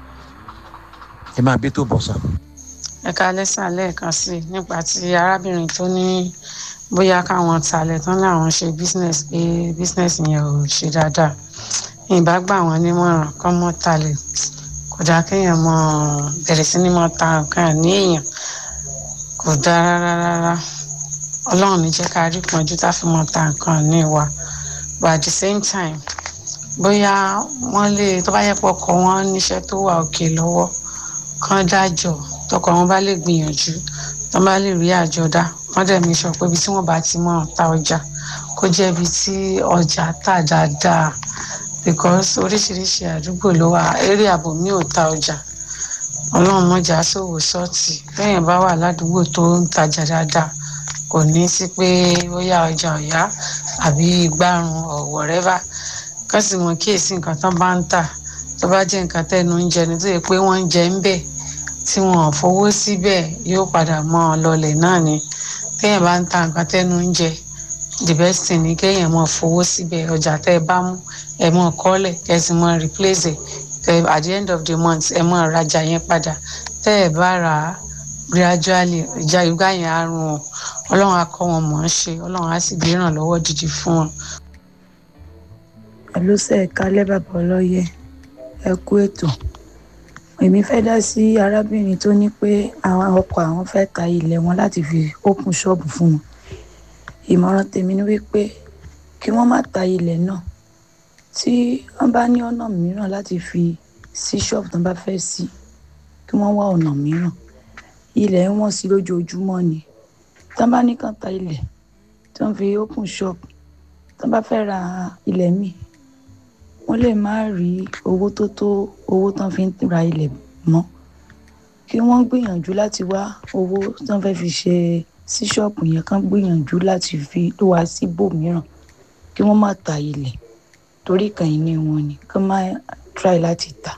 ẹ máa bí tó bọ̀ sá. ẹ ká lẹ́sà lẹ́ẹ̀kan sí i nípa ti arábìnrin tó ní bóyá káwọn talẹ̀ tán láwọn ṣe business pé business yẹn ò ṣe dáadáa ìbá gbà wọ́n nímọ̀ràn kọ́ mọ́ talẹ̀ kò dáa kéèyàn mọ bẹ̀rẹ̀ sí ní mọ́ ta nǹkan ní èèyàn kò dáa rárá ọlọ́run ní jẹ́ ká rí pọ́njú tá a fi mọ́ ta nǹkan ní wa but at the same time bóyá wọ́n lè tó bá yẹ pọ̀ kọ́ wọn níṣẹ́ tó wà òkè lọ́wọ́ kán dájọ́ tọkọ wọn bá lè gbìyànjú tó bá lè rí àjọ dá wọ́n dẹ̀ mí sọ pé ibi tí wọ́n bá ti mọ̀ ta ọjà kó jẹ́ ibi tí ọjà tà dáadáa because oríṣiríṣi àdúgbò ló wà eré ààbò mi ò ta ọjà ọlọ́run mọ́jà ṣòwò ṣọ́ọ̀tì lẹ́yìn bá wà ládùúgbò tó ń tajà dáadáa kò ní sí pé bóyá ọjà ọ̀yá àbí ìgbárùn or whatever kán sì mọ kíyèsí nǹkan tán bá ń tà tó bá jẹ́ nǹkan tẹ́nu ń jẹ ni tó yẹ pé wọ́n ń jẹ ń bẹ̀ tí wọ́n ò fowó síbẹ̀ yóò padà mọ́ ọ lọlẹ̀ náà ni téèyàn bá ń ta nǹkan tẹ́nu ń jẹ the best thing ni kéèyàn mọ̀ fowó síbẹ̀ ọjà tẹ́ ẹ bá mú ẹ mọ̀ kọ́lẹ̀ ẹ sì mọ̀ replace ẹ at the end of the month ẹ mọ̀ rajà yẹn padà tẹ́ ẹ bá rà á gradually ìjà ìgbà yẹn á rùn ọ́ ọlọ́run á kọ́ wọn mọ̀ ọ́n ṣe ọlọ́run á sì gbé ìrànlọ́wọ́ dídì fún wọn. ẹ ló ṣe ẹ̀ka lẹ́bàbà ọlọ́yẹ ẹ kú ètò èmi fẹ́ dá sí arábìnrin tó ní pé àwọn ọkọ àwọn fẹ́ ta ilẹ̀ wọn láti fi open shop fún wọn ìmọ̀ràn tèmi ni wípé kí wọ́n má ta ilẹ̀ náà tí wọ́n bá ní ọ̀nà mìíràn láti fi sí shop tó bá fẹ́ sí kí wọ́n wá ọ̀nà mìíràn ilẹ̀ ń wọ́n sí lójoojúmọ́ ni tí wọ́n bá ní kàn ta ilẹ̀ tí wọ́n fi open shop tí wọ́n bá fẹ́ ra ilẹ̀ míì wọ́n lè má rí owó tó tó owó tán fi ń ra ilẹ̀ mọ́ kí wọ́n gbìyànjú láti wá owó tán fẹ́ fi ṣe sí ṣọ́ọ̀pù yẹn kán gbìyànjú láti fi tó wá síbòmíràn kí wọ́n má ta ilẹ̀ torí kan ìní wọn ni kán má try láti ta.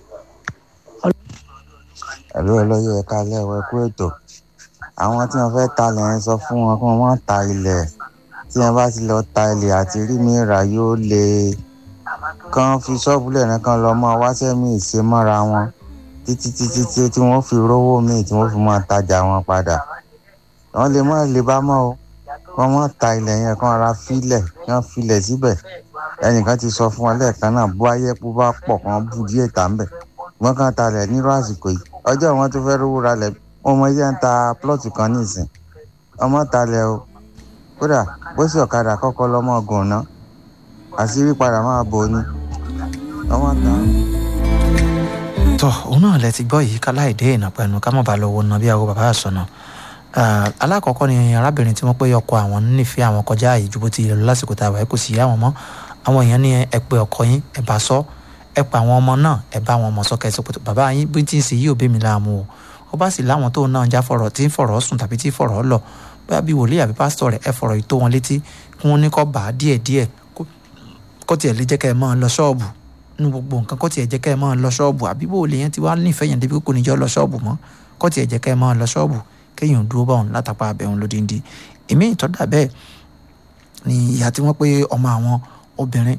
ẹ̀rọ ọlọ́yẹ ẹ̀ka lẹ́wọ̀ ẹ̀kú ètò àwọn tí wọ́n fẹ́ ta ilẹ̀ yẹn sọ fún wọn kí wọ́n má ta ilẹ̀ tí wọ́n bá ti lọ ta ilẹ̀ àti rí mìíràn yóò lè kàn fi ṣọ́ọ̀bù lẹ́rìn kan lọ mọ́ wáṣẹ́ míì ṣe mọ́ra wọn títí tí wọ́n fi rówó míì tí wọ́n fi máa tajà wọn padà wọ́n lè mọ́ lè bá mọ́ o wọ́n mọ́ ta ilẹ̀ yẹn kan ra filẹ̀ kàn filẹ̀ síbẹ̀ ẹnìkan ti sọ fún wọn lẹ́ẹ̀kan náà bó ayé pó bá pọ̀ kan bù díẹ̀ tà ń bẹ̀ wọ́n kàn ta lẹ̀ nírú àsìkò yìí ọjọ́ wọn tó fẹ́ rówó ra lẹ̀ wọ́n mọ iye ń ta plọ́ọ̀tù kan nísìn ọmọ ta lẹ̀ o kódà bó sì ọ̀kadà kọ́kọ́ lọ́mọ gùn náà àṣírí padà máa bò ní ọmọ ta. tọ́ òun náà lẹ ti gbọ́ yìí ká láì dé ìnàpẹ̀nu ká má bàa lọ wo ná bí àwọn bàbá àsọ̀nà alákọ̀ọ́kọ́ ni arábìnrin tí wọ́n pé ọkọ àwọn nífẹ̀ẹ́ àwọn kọjá àyè ju bó ti lọ lásìkò tá a wà kò sí àwọn mọ́ àwọn èèyàn ní ẹ pé ọkọ yín ẹ bá sọ ẹ pa àwọn ọmọ náà ẹ bá wọn mọ̀ sọ́kẹ́ ẹ sọ pé bàbá yín bí tí ń ṣe yìí ò bẹ́ mi láàmú o ó bá sì láwọn tó náà já fọ̀rọ̀ tí ń fọ̀rọ̀ sùn tàbí tí fọ̀rọ̀ lọ bóyá bí wòlíì àbí pásítọ̀ rẹ̀ ẹ fọ̀rọ̀ ìtó wọn létí kí wọ́n ní kó bá a díẹ̀díẹ̀ kó tiẹ̀ lè jẹ́ kẹ́ ẹ máa lọ ṣọ́ọ̀bù nínú gbogbo nǹkan kó tiẹ̀ jẹ́ kẹ́ ẹ máa lọ ṣọ́ọ̀bù àbí bó lè yẹn ti wá nífẹ̀ẹ́ yẹn débi kò ní jọ́ lọ ṣọ́ọ̀bù mọ́ kó tiẹ̀ jẹ́ kẹ́ ẹ máa lọ ṣọ́ọ̀bù kéèyàn dúró bá òun látàpá abẹ́hùn lódìndí èmi ìtọ́dà bẹ́ẹ̀ ni ìyá tí wọ́n pé ọmọ àwọn obìnrin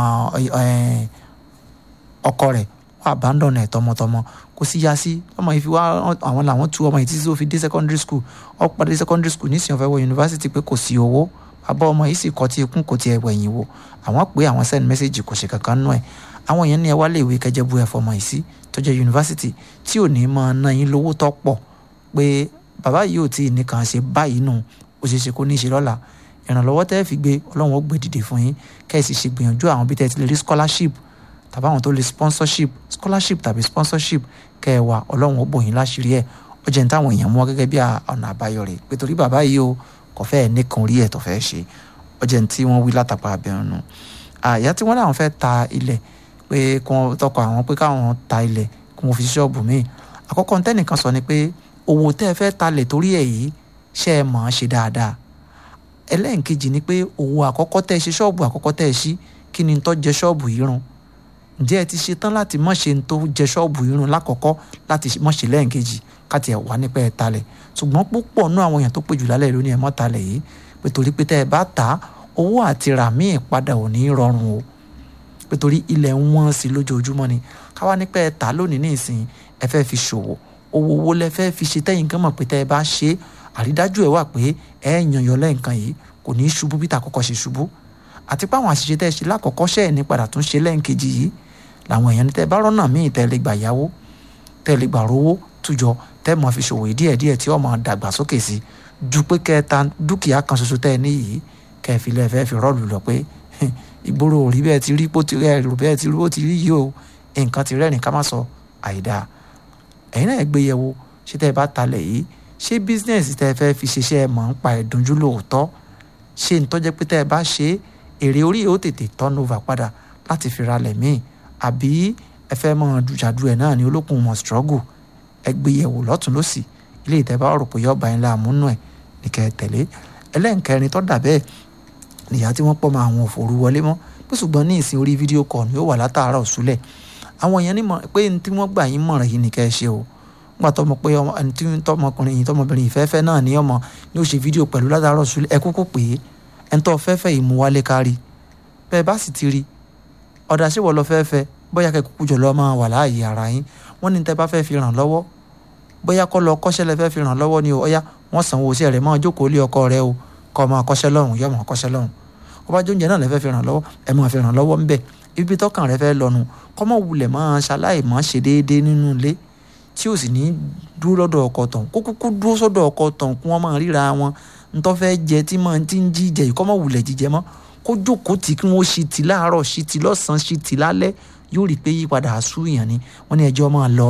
ọkọ rẹ̀ wọ́n abandon ẹ̀ tọmọtọmọ kò sí yá sí ọmọ yìí fi wá àwọn làwọn tú ọmọ yìí títí tó fi dé secondary school ó padà dé secondary school nísìnyí ó fẹ́ wọ university pé kò sí owó bàbá ọmọ yìí sì kọ́ tí ikún kò tiẹ̀ wẹ̀yìn wò àwọn pé àwọn send message kò ṣe kankan nú ẹ̀ àwọn yẹn ní ẹ wá lè wé kẹjẹ bu ẹ̀fọ́ ọmọ yìí sí tó jẹ́ university tí ò ní máa ná yín lówó tó pọ̀ pé bàbá yìí ò tí ì nìkan ṣe báyìí nù ó ṣeé ṣe kó ní í ṣe lọ́la ìrànlọ́wọ́ tẹ́ fi gbé ọlọ́run ó gbé dìde fún yín kẹ́ẹ̀sì ṣe gbìyànjú àwọn bí tẹ́ ti lè rí scholarship tàbí àwọn tó lè scholarship tàbí sponsorship kẹ́ẹ̀wà ọlọ́run ó bò yín láṣìírí ẹ̀ ó jẹ́ ní táwọn èèyàn mú ọ gẹ́gẹ́ bí ọ̀nà àbáyọ rẹ̀ pé torí bàbá yìí o kò fẹ́ nìkan rí ẹ̀ tó fẹ́ ṣe ó jẹ́ ní tí wọ́n wí látàpá abẹ́rún nù àyà tí wọ́n láwọn fẹ́ ta ilẹ̀ pé kí wọ́n tọkọ àwọn pé káwọn ta ilẹ̀ kí wọ́n fi ṣọ́ọ̀bù míì àkọ́kọ́ ntẹ́nìkan sọ ni pé owó tẹ́ ẹ fẹ́ talẹ̀ torí ẹ̀ yìí ṣe é mọ̀ ọ́n ṣe dáadáa ẹlẹ́ǹkejì ni pé owó àkọ́kọ́ tẹ́ ẹ ṣe ṣọ́ọ̀bù àkọ́kọ́ tẹ́ ẹ ṣí kí ni tó jẹ ṣọ́ọ̀bù yìí run ǹjẹ́ ẹ ti ṣe tán láti mọ̀ ṣe tó jẹ ṣọ́ọ̀bù yìí run lákọ̀ọ́kọ́ láti mọ̀ ṣe lẹ́ǹkejì káti ẹ̀ wá nípa ẹ̀ talẹ̀ ṣùgbọ́n púpọ̀ nú àwọn èèyàn tó pè jù lálẹ́ lónìí ẹ̀ mọ́ talẹ̀ yìí pé torí pé tẹ́ ẹ bá ta owó àti rà míì padà ò ní rọrùn o pé torí ilẹ̀ ń wọ́n sí lójoojúmọ́ ni káwá nípa ẹ̀ ta lónìí ní ìsìn ẹ fẹ́ fi ṣòwò owó owó lẹ fẹ́ fi ṣe tẹ́yìn kan mọ̀ pé tẹ́ ẹ bá ṣe àrídájú ẹ̀ wà pé ẹ yànyàn lẹ́ǹkan yìí kò ní í ṣubú bí tàkọ́kọ́ ṣe ṣubú àti pé àwọn àṣìṣe tẹ́ ẹ ṣe lákọ̀ọ́kọ́ ṣẹ́ ẹ̀ ní padà tún ṣe lẹ́ǹkejì yìí làwọn èèyàn ní tẹ́ ẹ bá rọ́nà míì tẹ́ ẹ lè gbà yáwó tẹ́ ẹ lè gbà rówó tújọ tẹ́ ẹ mọ̀ fi ṣòwò díẹ̀díẹ̀ tí ọmọ dàgbà sókè sí ju pé kẹ́ ẹ ta dúkìá kan ṣoṣo tẹ́ ẹ ní yìí kẹ́ ẹ fi lẹ́ fẹ́ fi rọ́ọ̀lù lọ pé ìgboro ò rí bẹ́ẹ̀ ti rí bó ti rẹ́ rò bẹ́ẹ̀ ti rí bó ti rí yìí o nǹkan ti rẹ́rìn ká má sọ àìdáa ẹ̀yin náà gbé yẹ̀wò ṣé tẹ́ ẹ bá talẹ̀ yìí ṣé bísíǹsì tẹ́ ẹ fẹ́ fi ṣiṣẹ́ mọ̀ ń pa ẹ̀dùnjú lóòótọ́ ṣé ń tọ́jẹ́ pé tẹ́ ẹ bá ṣe èrè orí yóò tètè turnover padà láti fi ralẹ̀ míì àbí ẹ fẹ́ mọ̀ jàdú ẹ̀ náà ní olókùn mọ̀ struggle ẹ gbé yẹ̀wò lọ́tún lọ́sì ilé ìtẹ́ bá rò pé yọ̀ọ̀bá ńlá àmúnú ẹ̀ ní kẹ́ ẹ tẹ̀lé ẹlẹ́nkẹrin tó dà bẹ́ẹ̀ nìyá tí wọ́n pọ̀ mọ́ àwọn òfòrú wọlé mọ́ pé ṣùgbọ́n ní ìsìn orí fídíò kọ̀ ni ó wà látàárọ̀ súlẹ̀ àwọn èèyàn ní pé tí wọ́n gbà yín mọ̀ràn yìí ní kẹ́ ẹ ṣe o nígbà tó mọ̀ pé ẹni tí tọmọkùnrin yìí tọmọbìnrin ìfẹ́fẹ́ náà ní ọmọ ní ó ṣe fídíò pẹ̀lú látàárọ̀ súlẹ̀ ẹ kúkú pé ẹni tó fẹ́fẹ́ yìí mú wálé kárí bẹ́ẹ̀ bá sì ti rí ọ̀dà ṣé wọ́n lọ fẹ́fẹ́ bóyá kẹ́ kúkú jọ lọ́ máa wà láàyè ara yín wọ́n ní tẹ́ bá fẹ́ fi ràn lọ́wọ́ bóyá kọ́ lọ kọ́ṣẹ́ lẹ fẹ́ fi ràn lọ́wọ́ ni o ọ̀yá wọ́n sanwó iṣẹ́ rẹ̀ máa jókòó lé ọkọ rẹ o kọ́ máa kọ́ṣẹ́ lọ́hùn yọ máa kọ́ṣẹ́ lọ́hùn ọba jóúnjẹ náà lẹ fẹ́ fi ràn lọ́wọ́ ẹ máa fi ràn lọ́wọ́ ńbẹ̀ ibi tọ́kàn rẹ fẹ́ lọ́nu kọ́mọ wulẹ̀ máa ṣaláì máa ṣe déédéé nínú ilé tí ò sì ní dúró lọ́dọ̀ ọkọ tọ̀hún kó kúkú dúró sọ́dọ̀ ọkọ tọ̀hún kí wọ́n máa ríra wọn ntọ́ fẹ́ jẹ tí máa ti ń jíjẹ yìí kọ́mọ wulẹ̀ jíjẹ mọ́ kó jókòó tì kí wọ́n ṣì tì láàárọ̀ ṣì tì lọ́sàn-án ṣì tì lálẹ́ yóò rí i pé yípadà àsúyàn ni wọ́n ní ẹjọ́ máa lọ